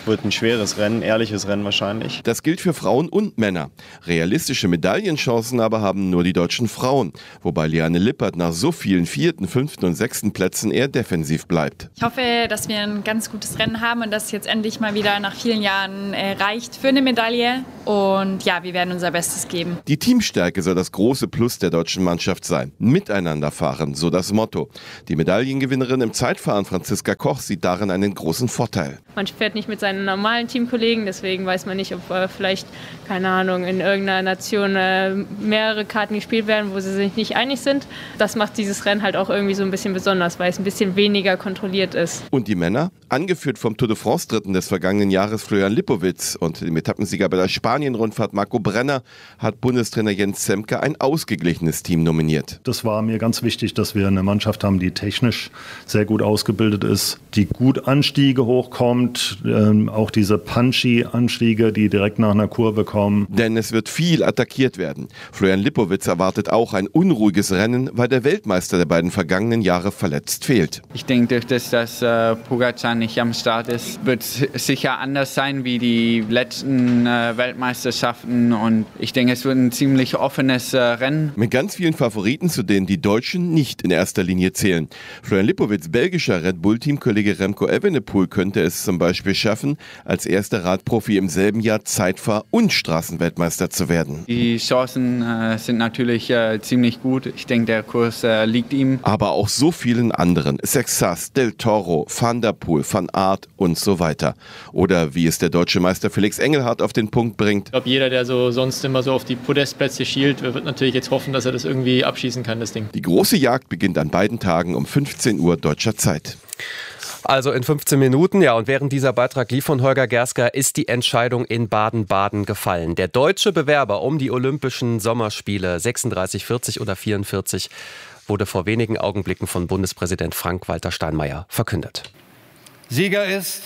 Wird ein schweres Rennen, ehrliches Rennen wahrscheinlich. Das gilt für Frauen und Männer. Realistische Medaillenchancen aber haben nur die deutschen Frauen, wobei Liane Lippert nach so vielen 4., 5. und 6. Plätzen eher defensiv bleibt. Ich hoffe, dass wir ein ganz gutes Rennen haben und dass es jetzt endlich mal wieder nach vielen Jahren reicht für eine Medaille. Und ja, wir werden unser Bestes geben. Die Teamstärke soll das große Plus der deutschen Mannschaft sein. Miteinander fahren, so das Motto. Die Medaillengewinnerin im Zeitfahren Franziska Koch sieht darin einen großen Vorteil. Man fährt nicht mit seinen normalen Teamkollegen, deswegen weiß man nicht, ob vielleicht, keine Ahnung, in irgendeiner Nation mehrere Karten gespielt werden, wo sie sich nicht einig sind. Das macht dieses Rennen halt auch irgendwie so ein bisschen besonders, weil es ein bisschen weniger kontrolliert ist. Und die Männer? Angeführt vom Tour de France-Dritten des vergangenen Jahres Florian Lipowitz und dem Etappensieger bei der Spanien-Rundfahrt Marco Brenner hat Bundestrainer Jens Zemke ein ausgeglichenes Team nominiert. Das war mir ganz wichtig, dass wir eine Mannschaft haben, die technisch sehr gut ausgebildet ist, die gut Anstiege hochkommt, auch diese punchy Anstiege, die direkt nach einer Kurve kommen. Denn es wird viel attackiert werden. Florian Lipowitz erwartet auch ein unruhiges Rennen, weil der Weltmeister der beiden vergangenen Jahre verletzt fehlt. Ich denke, dass Pogačar nicht am Start ist, wird sicher anders sein wie die letzten Weltmeisterschaften und ich denke, es wird ein ziemlich offenes Rennen. Mit ganz vielen Favoriten, zu denen die Deutschen nicht in erster Linie zählen. Florian Lipowitz' belgischer Red Bull-Teamkollege Remco Evenepoel könnte es zum Beispiel schaffen, als erster Radprofi im selben Jahr Zeitfahr- und Straßenweltmeister zu werden. Die Chancen sind natürlich ziemlich gut. Ich denke, der Kurs liegt ihm. Aber auch so vielen anderen. Sexas, Del Toro, Van der Poel, Van Aert und so weiter. Oder wie es der deutsche Meister Felix Engelhardt auf den Punkt bringt. Ich glaube, jeder, der sonst immer so auf die Podestplätze schielt, wird natürlich jetzt hoffen, dass er das irgendwie abschießen kann, das Ding. Die große Jagd beginnt an beiden Tagen um 15 Uhr deutscher Zeit. Also in 15 Minuten, ja, und während dieser Beitrag lief von Holger Gersker, ist die Entscheidung in Baden-Baden gefallen. Der deutsche Bewerber um die Olympischen Sommerspiele 36, 40 oder 44 wurde vor wenigen Augenblicken von Bundespräsident Frank-Walter Steinmeier verkündet. Sieger ist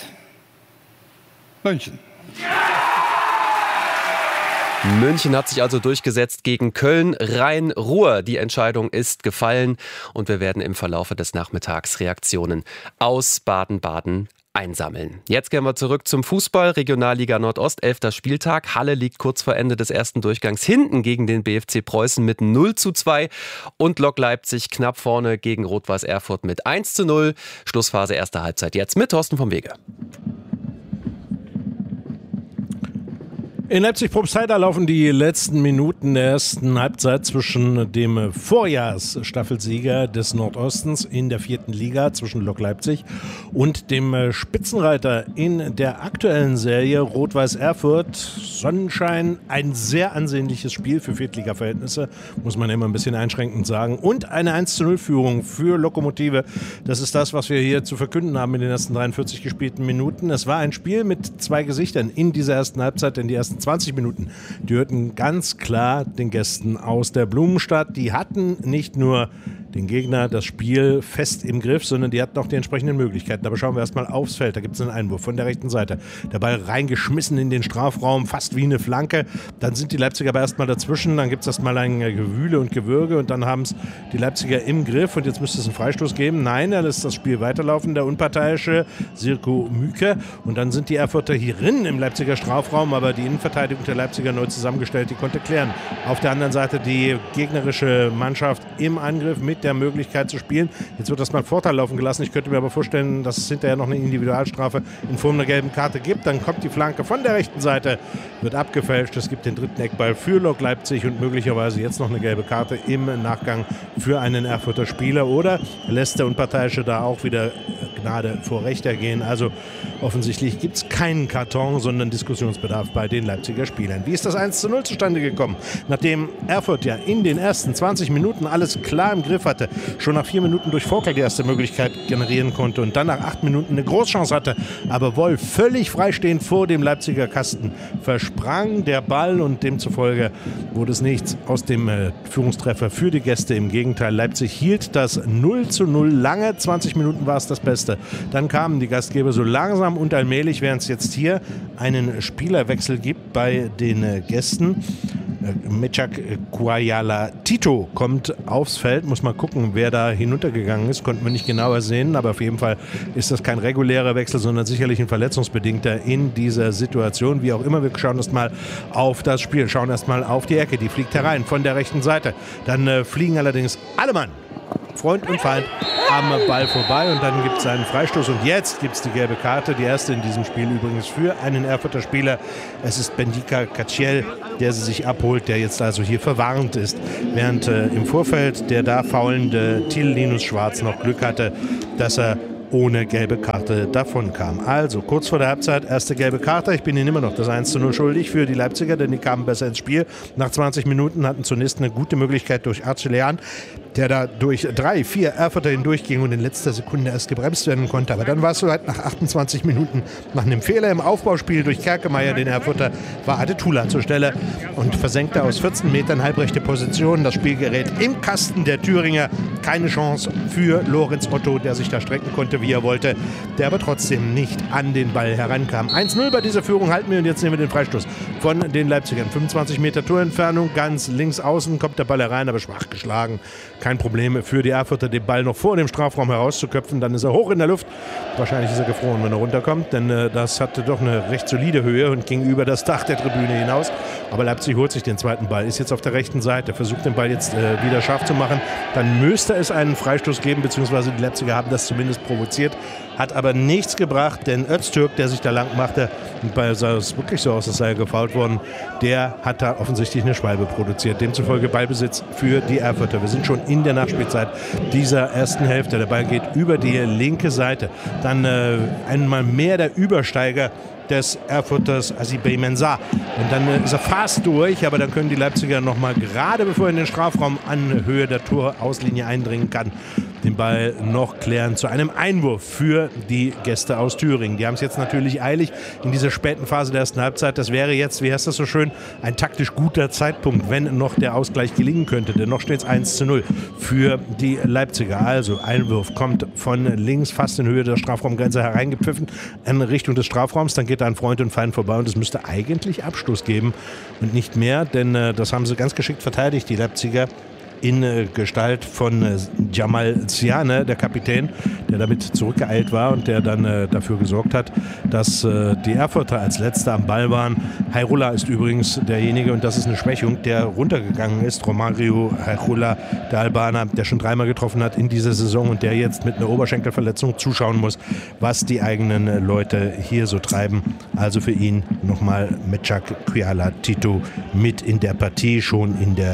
München. München hat sich also durchgesetzt gegen Köln, Rhein-Ruhr. Die Entscheidung ist gefallen und wir werden im Verlaufe des Nachmittags Reaktionen aus Baden-Baden einsammeln. Jetzt gehen wir zurück zum Fußball. Regionalliga Nordost, 11. Spieltag. Halle liegt kurz vor Ende des ersten Durchgangs hinten gegen den BFC Preußen mit 0:2 und Lok Leipzig knapp vorne gegen Rot-Weiß Erfurt mit 1:0. Schlussphase erster Halbzeit jetzt mit Thorsten vom Wege. In Leipzig-Probstheida laufen die letzten Minuten der ersten Halbzeit zwischen dem Vorjahrsstaffelsieger des Nordostens in der 4. Liga, zwischen Lok Leipzig, und dem Spitzenreiter in der aktuellen Serie Rot-Weiß Erfurt. Sonnenschein, ein sehr ansehnliches Spiel für Viertliga-Verhältnisse, muss man immer ein bisschen einschränkend sagen. Und eine 1:0-Führung für Lokomotive. Das ist das, was wir hier zu verkünden haben in den ersten 43 gespielten Minuten. Es war ein Spiel mit zwei Gesichtern in dieser ersten Halbzeit, denn die ersten 20 Minuten, die hörten ganz klar den Gästen aus der Blumenstadt. Die hatten nicht nur den Gegner, das Spiel fest im Griff, sondern die hatten auch die entsprechenden Möglichkeiten. Aber schauen wir erstmal aufs Feld. Da gibt es einen Einwurf von der rechten Seite. Der Ball reingeschmissen in den Strafraum, fast wie eine Flanke. Dann sind die Leipziger aber erstmal dazwischen. Dann gibt es erstmal ein Gewühle und Gewürge und dann haben es die Leipziger im Griff. Und jetzt müsste es einen Freistoß geben. Nein, er lässt das Spiel weiterlaufen, der unparteiische Sirko Müke. Und dann sind die Erfurter hierin im Leipziger Strafraum, aber die Innenverteidigung der Leipziger neu zusammengestellt, die konnte klären. Auf der anderen Seite die gegnerische Mannschaft im Angriff mit der Möglichkeit zu spielen. Jetzt wird das mal Vorteil laufen gelassen. Ich könnte mir aber vorstellen, dass es hinterher noch eine Individualstrafe in Form einer gelben Karte gibt. Dann kommt die Flanke von der rechten Seite, wird abgefälscht. Es gibt den dritten Eckball für Lok Leipzig und möglicherweise jetzt noch eine gelbe Karte im Nachgang für einen Erfurter Spieler. Oder lässt der Unparteiische da auch wieder Gnade vor Recht ergehen? Also offensichtlich gibt es keinen Karton, sondern Diskussionsbedarf bei den Leipziger Spielern. Wie ist das 1:0 zustande gekommen? Nachdem Erfurt ja in den ersten 20 Minuten alles klar im Griff hatte, schon nach 4 Minuten durch Vorker die erste Möglichkeit generieren konnte und dann nach 8 Minuten eine Großchance hatte, aber Wolf völlig freistehend vor dem Leipziger Kasten versprang der Ball und demzufolge wurde es nichts aus dem Führungstreffer für die Gäste. Im Gegenteil, Leipzig hielt das 0:0 lange. 20 Minuten war es das Beste. Dann kamen die Gastgeber so langsam und allmählich, während es jetzt hier einen Spielerwechsel gibt bei den Gästen. Mechak Kuyala Tito kommt aufs Feld. Muss mal gucken, wer da hinuntergegangen ist. Konnten wir nicht genauer sehen, aber auf jeden Fall ist das kein regulärer Wechsel, sondern sicherlich ein verletzungsbedingter in dieser Situation. Wie auch immer, wir schauen erst mal auf das Spiel, schauen erst mal auf die Ecke. Die fliegt herein von der rechten Seite. Dann fliegen allerdings alle Mann, Freund und Feind, am Ball vorbei und dann gibt es einen Freistoß und jetzt gibt es die gelbe Karte, die erste in diesem Spiel übrigens für einen Erfurter Spieler. Es ist Bendika Kaciel, der sie sich abholt, der jetzt also hier verwarnt ist, während im Vorfeld der da faulende Till Linus Schwarz noch Glück hatte, dass er ohne gelbe Karte davon kam. Also kurz vor der Halbzeit, erste gelbe Karte. Ich bin Ihnen immer noch das 1:0 schuldig für die Leipziger, denn die kamen besser ins Spiel. Nach 20 Minuten hatten zunächst eine gute Möglichkeit durch Arcelean, der da durch 3, 4 Erfurter hindurchging und in letzter Sekunde erst gebremst werden konnte. Aber dann war es so halt nach 28 Minuten, nach einem Fehler im Aufbauspiel durch Kerkemeyer, den Erfurter, war Adetula zur Stelle und versenkte aus 14 Metern halbrechte Position. Das Spiel gerät im Kasten der Thüringer. Keine Chance für Lorenz Otto, der sich da strecken konnte, wie er wollte, der aber trotzdem nicht an den Ball herankam. 1:0 bei dieser Führung halten wir und jetzt nehmen wir den Freistoß von den Leipzigern. 25 Meter Torentfernung, ganz links außen kommt der Ball herein, aber schwach geschlagen. Kein Problem für die Erfurter, den Ball noch vor dem Strafraum herauszuköpfen. Dann ist er hoch in der Luft. Wahrscheinlich ist er gefroren, wenn er runterkommt, denn das hatte doch eine recht solide Höhe und ging über das Dach der Tribüne hinaus. Aber Leipzig holt sich den zweiten Ball, ist jetzt auf der rechten Seite, versucht den Ball jetzt wieder scharf zu machen. Dann müsste es einen Freistoß geben, beziehungsweise die Leipziger haben das zumindest provoziert. Hat aber nichts gebracht, denn Öztürk, der sich da lang machte, und bei sah es wirklich so aus, als sei er gefoult worden, der hat da offensichtlich eine Schwalbe produziert. Demzufolge Ballbesitz für die Erfurter. Wir sind schon in der Nachspielzeit dieser ersten Hälfte. Der Ball geht über die linke Seite. Dann einmal mehr der Übersteiger des Erfurters Asibey Mensah. Und dann ist er fast durch, aber dann können die Leipziger nochmal, gerade bevor er in den Strafraum an Höhe der Torauslinie eindringen kann, den Ball noch klären zu einem Einwurf für die Gäste aus Thüringen. Die haben es jetzt natürlich eilig in dieser späten Phase der ersten Halbzeit. Das wäre jetzt, wie heißt das so schön, ein taktisch guter Zeitpunkt, wenn noch der Ausgleich gelingen könnte. Denn noch steht es 1:0 für die Leipziger. Also Einwurf kommt von links fast in Höhe der Strafraumgrenze hereingepfiffen in Richtung des Strafraums. Dann geht da ein Freund und Feind vorbei und es müsste eigentlich Abstoß geben und nicht mehr, denn das haben sie ganz geschickt verteidigt, die Leipziger, in Gestalt von Jamal Ziane, der Kapitän, der damit zurückgeeilt war und der dann dafür gesorgt hat, dass die Erfurter als Letzter am Ball waren. Hayrullah ist übrigens derjenige, und das ist eine Schwächung, der runtergegangen ist. Romario Hayrullah, der Albaner, der schon 3-mal getroffen hat in dieser Saison und der jetzt mit einer Oberschenkelverletzung zuschauen muss, was die eigenen Leute hier so treiben. Also für ihn nochmal Mechak Kuyala Tito mit in der Partie, schon in der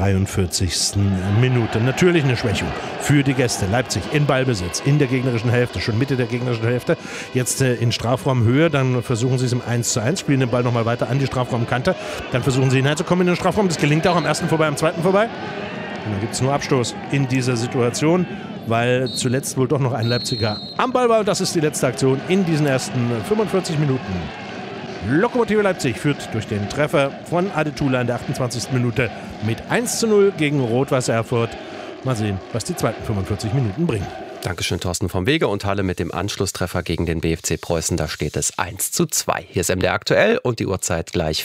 43. Minute. Natürlich eine Schwächung für die Gäste. Leipzig in Ballbesitz, in der gegnerischen Hälfte, schon Mitte der gegnerischen Hälfte. Jetzt in Strafraumhöhe, dann versuchen sie es im 1:1, spielen den Ball nochmal weiter an die Strafraumkante. Dann versuchen sie hineinzukommen in den Strafraum. Das gelingt auch am ersten vorbei, am zweiten vorbei. Und dann gibt es nur Abstoß in dieser Situation, weil zuletzt wohl doch noch ein Leipziger am Ball war. Und das ist die letzte Aktion in diesen ersten 45 Minuten. Lokomotive Leipzig führt durch den Treffer von Adetula in der 28. Minute mit 1:0 gegen Rot-Weiß Erfurt. Mal sehen, was die zweiten 45 Minuten bringen. Dankeschön, Thorsten vom Wege und Halle mit dem Anschlusstreffer gegen den BFC Preußen. Da steht es 1:2. Hier ist MDR aktuell und die Uhrzeit gleich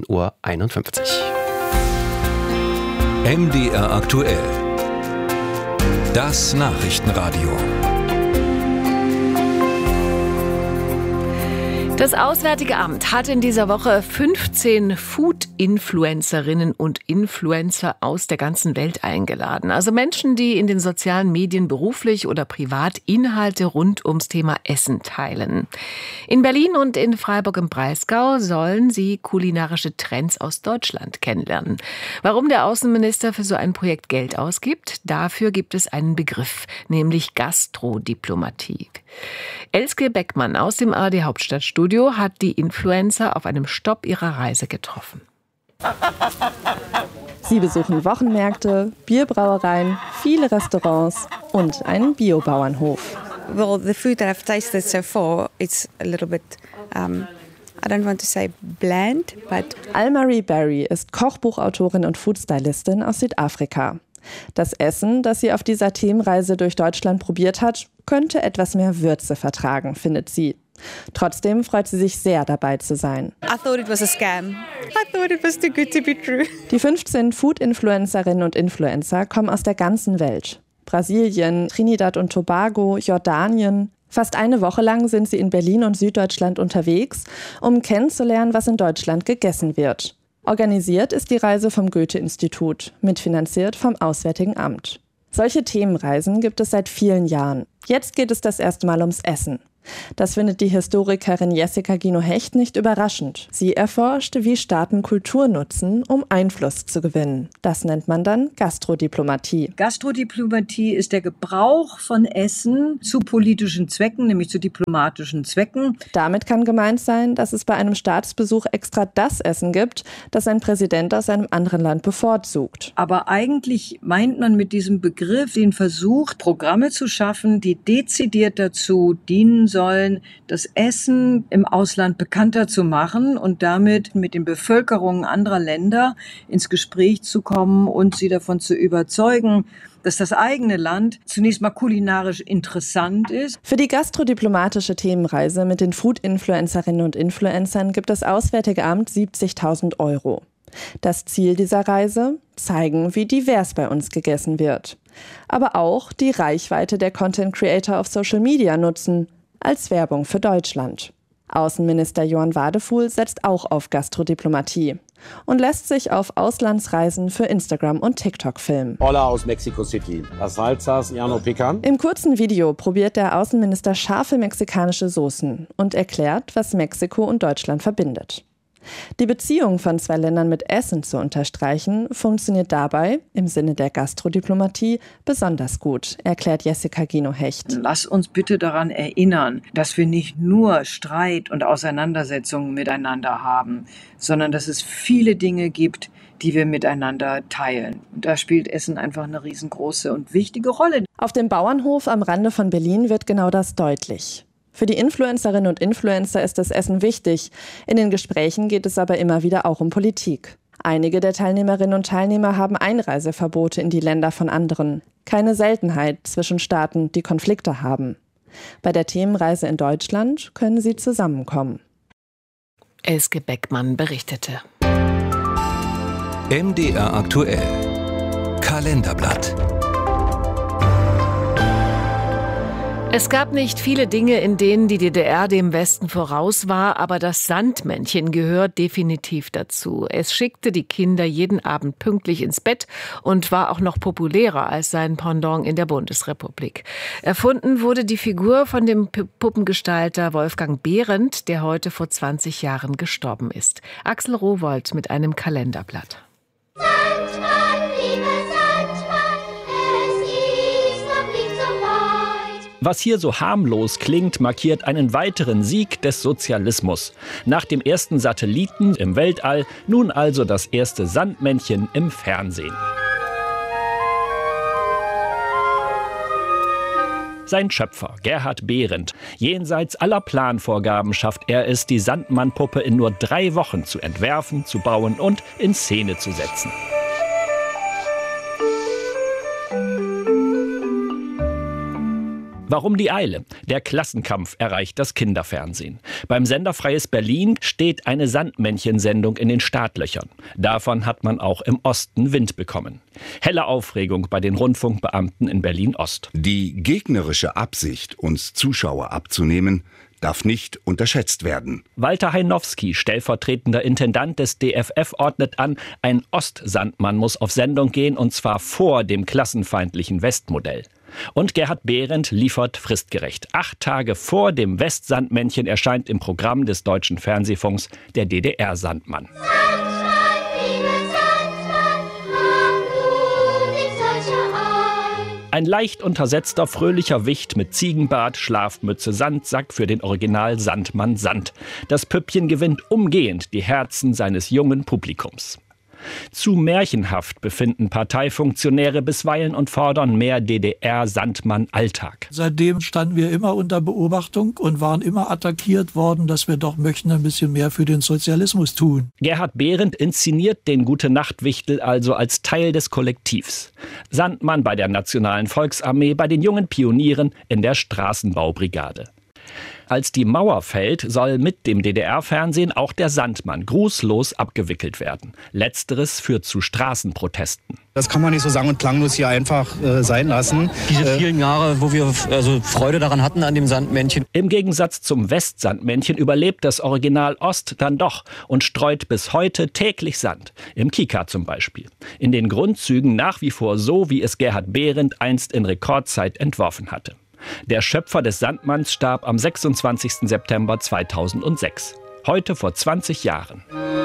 14:51 Uhr. MDR aktuell. Das Nachrichtenradio. Das Auswärtige Amt hat in dieser Woche 15 Food-Influencerinnen und Influencer aus der ganzen Welt eingeladen. Also Menschen, die in den sozialen Medien beruflich oder privat Inhalte rund ums Thema Essen teilen. In Berlin und in Freiburg im Breisgau sollen sie kulinarische Trends aus Deutschland kennenlernen. Warum der Außenminister für so ein Projekt Geld ausgibt? Dafür gibt es einen Begriff, nämlich Gastrodiplomatie. Elske Beckmann aus dem ARD Hauptstadtstudio hat die Influencer auf einem Stopp ihrer Reise getroffen. Sie besuchen Wochenmärkte, Bierbrauereien, viele Restaurants und einen Biobauernhof. Well, the food that I've tasted so far, it's a little bit, I don't want to say bland, but... Almarie Berry ist Kochbuchautorin und Foodstylistin aus Südafrika. Das Essen, das sie auf dieser Themenreise durch Deutschland probiert hat, könnte etwas mehr Würze vertragen, findet sie. Trotzdem freut sie sich sehr, dabei zu sein. I thought it was a scam. I thought it was too good to be true. Die 15 Food-Influencerinnen und Influencer kommen aus der ganzen Welt. Brasilien, Trinidad und Tobago, Jordanien. Fast eine Woche lang sind sie in Berlin und Süddeutschland unterwegs, um kennenzulernen, was in Deutschland gegessen wird. Organisiert ist die Reise vom Goethe-Institut, mitfinanziert vom Auswärtigen Amt. Solche Themenreisen gibt es seit vielen Jahren. Jetzt geht es das erste Mal ums Essen. Das findet die Historikerin Jessica Gino-Hecht nicht überraschend. Sie erforscht, wie Staaten Kultur nutzen, um Einfluss zu gewinnen. Das nennt man dann Gastrodiplomatie. Gastrodiplomatie ist der Gebrauch von Essen zu politischen Zwecken, nämlich zu diplomatischen Zwecken. Damit kann gemeint sein, dass es bei einem Staatsbesuch extra das Essen gibt, das ein Präsident aus einem anderen Land bevorzugt. Aber eigentlich meint man mit diesem Begriff den Versuch, Programme zu schaffen, die dezidiert dazu dienen sollen, das Essen im Ausland bekannter zu machen und damit mit den Bevölkerungen anderer Länder ins Gespräch zu kommen und sie davon zu überzeugen, dass das eigene Land zunächst mal kulinarisch interessant ist. Für die gastrodiplomatische Themenreise mit den Food-Influencerinnen und Influencern gibt das Auswärtige Amt 70.000 €. Das Ziel dieser Reise? Zeigen, wie divers bei uns gegessen wird. Aber auch die Reichweite der Content Creator auf Social Media nutzen, als Werbung für Deutschland. Außenminister Johann Wadefuhl setzt auch auf Gastrodiplomatie und lässt sich auf Auslandsreisen für Instagram und TikTok filmen. Hola aus Mexico City. Las salsas llano pican. Im kurzen Video probiert der Außenminister scharfe mexikanische Soßen und erklärt, was Mexiko und Deutschland verbindet. Die Beziehung von zwei Ländern mit Essen zu unterstreichen, funktioniert dabei, im Sinne der Gastrodiplomatie, besonders gut, erklärt Jessica Gino-Hecht. Lass uns bitte daran erinnern, dass wir nicht nur Streit und Auseinandersetzungen miteinander haben, sondern dass es viele Dinge gibt, die wir miteinander teilen. Und da spielt Essen einfach eine riesengroße und wichtige Rolle. Auf dem Bauernhof am Rande von Berlin wird genau das deutlich. Für die Influencerinnen und Influencer ist das Essen wichtig. In den Gesprächen geht es aber immer wieder auch um Politik. Einige der Teilnehmerinnen und Teilnehmer haben Einreiseverbote in die Länder von anderen. Keine Seltenheit zwischen Staaten, die Konflikte haben. Bei der Themenreise in Deutschland können sie zusammenkommen. Elske Beckmann berichtete. MDR aktuell. Kalenderblatt. Es gab nicht viele Dinge, in denen die DDR dem Westen voraus war, aber das Sandmännchen gehört definitiv dazu. Es schickte die Kinder jeden Abend pünktlich ins Bett und war auch noch populärer als sein Pendant in der Bundesrepublik. Erfunden wurde die Figur von dem Puppengestalter Wolfgang Behrendt, der heute vor 20 Jahren gestorben ist. Axel Rowohlt mit einem Kalenderblatt. Sandmann, lieber Sandmann, es ist noch nicht so weit. Was hier so harmlos klingt, markiert einen weiteren Sieg des Sozialismus. Nach dem ersten Satelliten im Weltall, nun also das erste Sandmännchen im Fernsehen. Sein Schöpfer, Gerhard Behrendt. Jenseits aller Planvorgaben schafft er es, die Sandmannpuppe in nur 3 Wochen zu entwerfen, zu bauen und in Szene zu setzen. Warum die Eile? Der Klassenkampf erreicht das Kinderfernsehen. Beim Sender Freies Berlin steht eine Sandmännchensendung in den Startlöchern. Davon hat man auch im Osten Wind bekommen. Helle Aufregung bei den Rundfunkbeamten in Berlin-Ost. Die gegnerische Absicht, uns Zuschauer abzunehmen, darf nicht unterschätzt werden. Walter Heinowski, stellvertretender Intendant des DFF, ordnet an, ein Ostsandmann muss auf Sendung gehen, und zwar vor dem klassenfeindlichen Westmodell. Und Gerhard Behrendt liefert fristgerecht. 8 Tage vor dem Westsandmännchen erscheint im Programm des Deutschen Fernsehfunks der DDR-Sandmann. Ein leicht untersetzter, fröhlicher Wicht mit Ziegenbart, Schlafmütze, Sandsack für den Original Sandmann Sand. Das Püppchen gewinnt umgehend die Herzen seines jungen Publikums. Zu märchenhaft befinden Parteifunktionäre bisweilen und fordern mehr DDR-Sandmann-Alltag. Seitdem standen wir immer unter Beobachtung und waren immer attackiert worden, dass wir doch möchten ein bisschen mehr für den Sozialismus tun. Gerhard Behrendt inszeniert den Gute-Nacht-Wichtel also als Teil des Kollektivs. Sandmann bei der Nationalen Volksarmee, bei den jungen Pionieren in der Straßenbaubrigade. Als die Mauer fällt, soll mit dem DDR-Fernsehen auch der Sandmann grußlos abgewickelt werden. Letzteres führt zu Straßenprotesten. Das kann man nicht so sang- und klanglos hier einfach sein lassen. Diese vielen Jahre, wo wir Freude daran hatten an dem Sandmännchen. Im Gegensatz zum Westsandmännchen überlebt das Original Ost dann doch und streut bis heute täglich Sand. Im Kika zum Beispiel. In den Grundzügen nach wie vor so, wie es Gerhard Behrendt einst in Rekordzeit entworfen hatte. Der Schöpfer des Sandmanns starb am 26. September 2006. Heute vor 20 Jahren.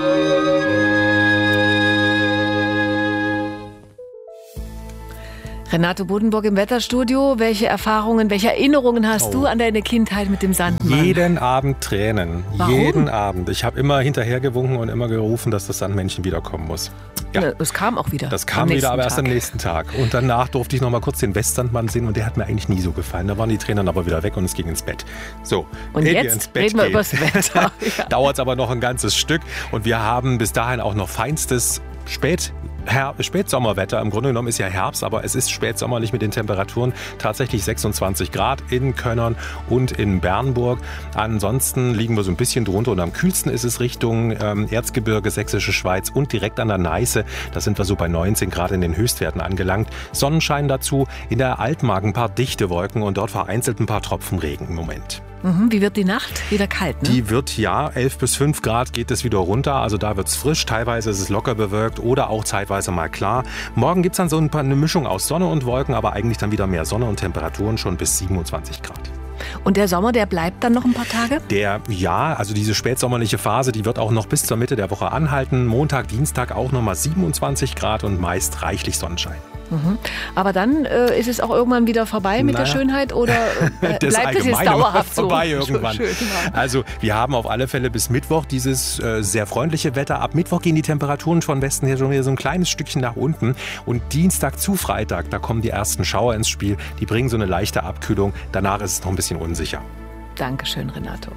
Renato Buddenburg im Wetterstudio. Welche Erfahrungen, welche Erinnerungen hast du an deine Kindheit mit dem Sandmann? Jeden Abend Tränen. Warum? Jeden Abend. Ich habe immer hinterhergewunken und immer gerufen, dass das Sandmännchen wiederkommen muss. Ja. Es kam auch wieder. Das kam wieder, aber erst am nächsten Tag. Und danach durfte ich noch mal kurz den Westsandmann sehen und der hat mir eigentlich nie so gefallen. Da waren die Tränen aber wieder weg und es ging ins Bett. So, und jetzt ins Bett reden wir über das Wetter. Ja. Dauert es aber noch ein ganzes Stück und wir haben bis dahin auch noch feinstes Spätsommerwetter. Im Grunde genommen ist ja Herbst, aber es ist spätsommerlich mit den Temperaturen. Tatsächlich 26 Grad in Könnern und in Bernburg. Ansonsten liegen wir so ein bisschen drunter und am kühlsten ist es Richtung Erzgebirge, Sächsische Schweiz und direkt an der Neiße. Da sind wir so bei 19 Grad in den Höchstwerten angelangt. Sonnenschein dazu, in der Altmark ein paar dichte Wolken und dort vereinzelt ein paar Tropfen Regen im Moment. Wie wird die Nacht? Wieder kalt, ne? Die wird, 11 bis 5 Grad geht es wieder runter. Also da wird es frisch. Teilweise ist es locker bewölkt oder auch zeitweise mal klar. Morgen gibt es dann so eine Mischung aus Sonne und Wolken, aber eigentlich dann wieder mehr Sonne und Temperaturen schon bis 27 Grad. Und der Sommer, der bleibt dann noch ein paar Tage? Also diese spätsommerliche Phase, die wird auch noch bis zur Mitte der Woche anhalten. Montag, Dienstag auch nochmal 27 Grad und meist reichlich Sonnenschein. Aber dann ist es auch irgendwann wieder vorbei mit der Schönheit oder bleibt es jetzt dauerhaft so? Vorbei irgendwann. Schön, Also wir haben auf alle Fälle bis Mittwoch dieses sehr freundliche Wetter. Ab Mittwoch gehen die Temperaturen von Westen her schon wieder so ein kleines Stückchen nach unten. Und Dienstag zu Freitag, da kommen die ersten Schauer ins Spiel. Die bringen so eine leichte Abkühlung. Danach ist es noch ein bisschen unsicher. Dankeschön, Renato.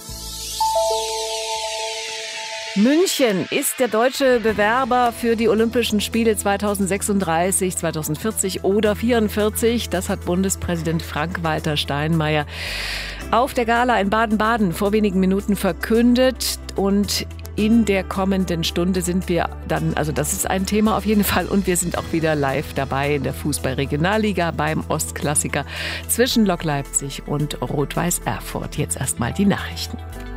München ist der deutsche Bewerber für die Olympischen Spiele 2036, 2040 oder 2044. Das hat Bundespräsident Frank-Walter Steinmeier auf der Gala in Baden-Baden vor wenigen Minuten verkündet. Und in der kommenden Stunde sind wir dann, also das ist ein Thema auf jeden Fall, und wir sind auch wieder live dabei in der Fußball-Regionalliga beim Ostklassiker zwischen Lok Leipzig und Rot-Weiß Erfurt. Jetzt erstmal die Nachrichten.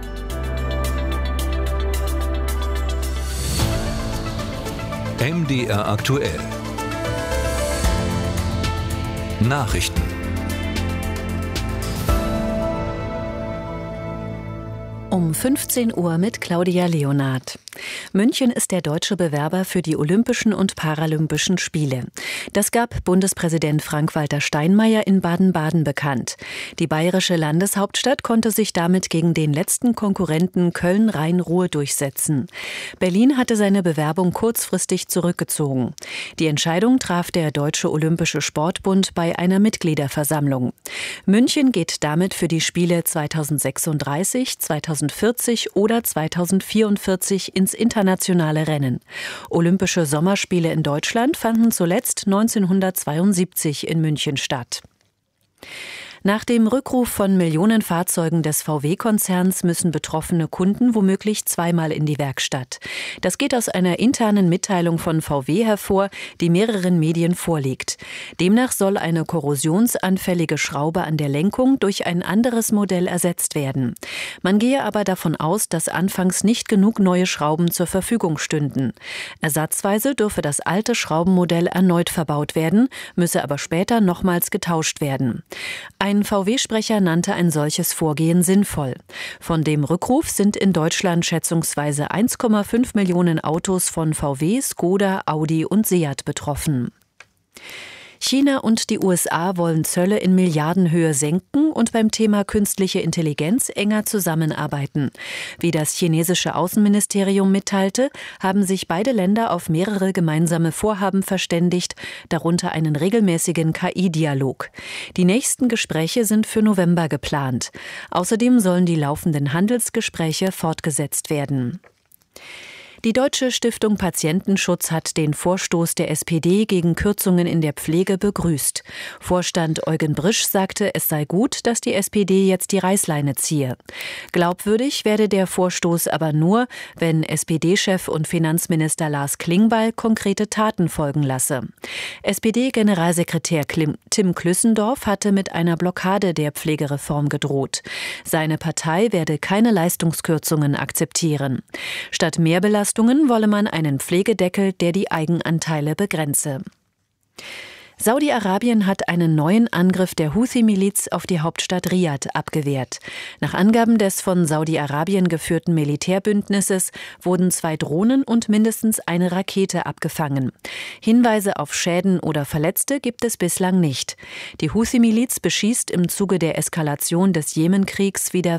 MDR aktuell. Nachrichten. Um 15 Uhr mit Claudia Leonard. München ist der deutsche Bewerber für die Olympischen und Paralympischen Spiele. Das gab Bundespräsident Frank-Walter Steinmeier in Baden-Baden bekannt. Die bayerische Landeshauptstadt konnte sich damit gegen den letzten Konkurrenten Köln-Rhein-Ruhr durchsetzen. Berlin hatte seine Bewerbung kurzfristig zurückgezogen. Die Entscheidung traf der Deutsche Olympische Sportbund bei einer Mitgliederversammlung. München geht damit für die Spiele 2036, 2040 oder 2044 ins internationale Rennen. Olympische Sommerspiele in Deutschland fanden zuletzt 1972 in München statt. Nach dem Rückruf von Millionen Fahrzeugen des VW-Konzerns müssen betroffene Kunden womöglich zweimal in die Werkstatt. Das geht aus einer internen Mitteilung von VW hervor, die mehreren Medien vorliegt. Demnach soll eine korrosionsanfällige Schraube an der Lenkung durch ein anderes Modell ersetzt werden. Man gehe aber davon aus, dass anfangs nicht genug neue Schrauben zur Verfügung stünden. Ersatzweise dürfe das alte Schraubenmodell erneut verbaut werden, müsse aber später nochmals getauscht werden. Ein VW-Sprecher nannte ein solches Vorgehen sinnvoll. Von dem Rückruf sind in Deutschland schätzungsweise 1,5 Millionen Autos von VW, Skoda, Audi und Seat betroffen. China und die USA wollen Zölle in Milliardenhöhe senken und beim Thema künstliche Intelligenz enger zusammenarbeiten. Wie das chinesische Außenministerium mitteilte, haben sich beide Länder auf mehrere gemeinsame Vorhaben verständigt, darunter einen regelmäßigen KI-Dialog. Die nächsten Gespräche sind für November geplant. Außerdem sollen die laufenden Handelsgespräche fortgesetzt werden. Die Deutsche Stiftung Patientenschutz hat den Vorstoß der SPD gegen Kürzungen in der Pflege begrüßt. Vorstand Eugen Brisch sagte, es sei gut, dass die SPD jetzt die Reißleine ziehe. Glaubwürdig werde der Vorstoß aber nur, wenn SPD-Chef und Finanzminister Lars Klingbeil konkrete Taten folgen lasse. SPD-Generalsekretär Tim Klüssendorf hatte mit einer Blockade der Pflegereform gedroht. Seine Partei werde keine Leistungskürzungen akzeptieren. Statt Mehrbelastungen wolle man einen Pflegedeckel, der die Eigenanteile begrenze. Saudi-Arabien hat einen neuen Angriff der Houthi-Miliz auf die Hauptstadt Riad abgewehrt. Nach Angaben des von Saudi-Arabien geführten Militärbündnisses wurden 2 Drohnen und mindestens eine Rakete abgefangen. Hinweise auf Schäden oder Verletzte gibt es bislang nicht. Die Houthi-Miliz beschießt im Zuge der Eskalation des Jemenkriegs wieder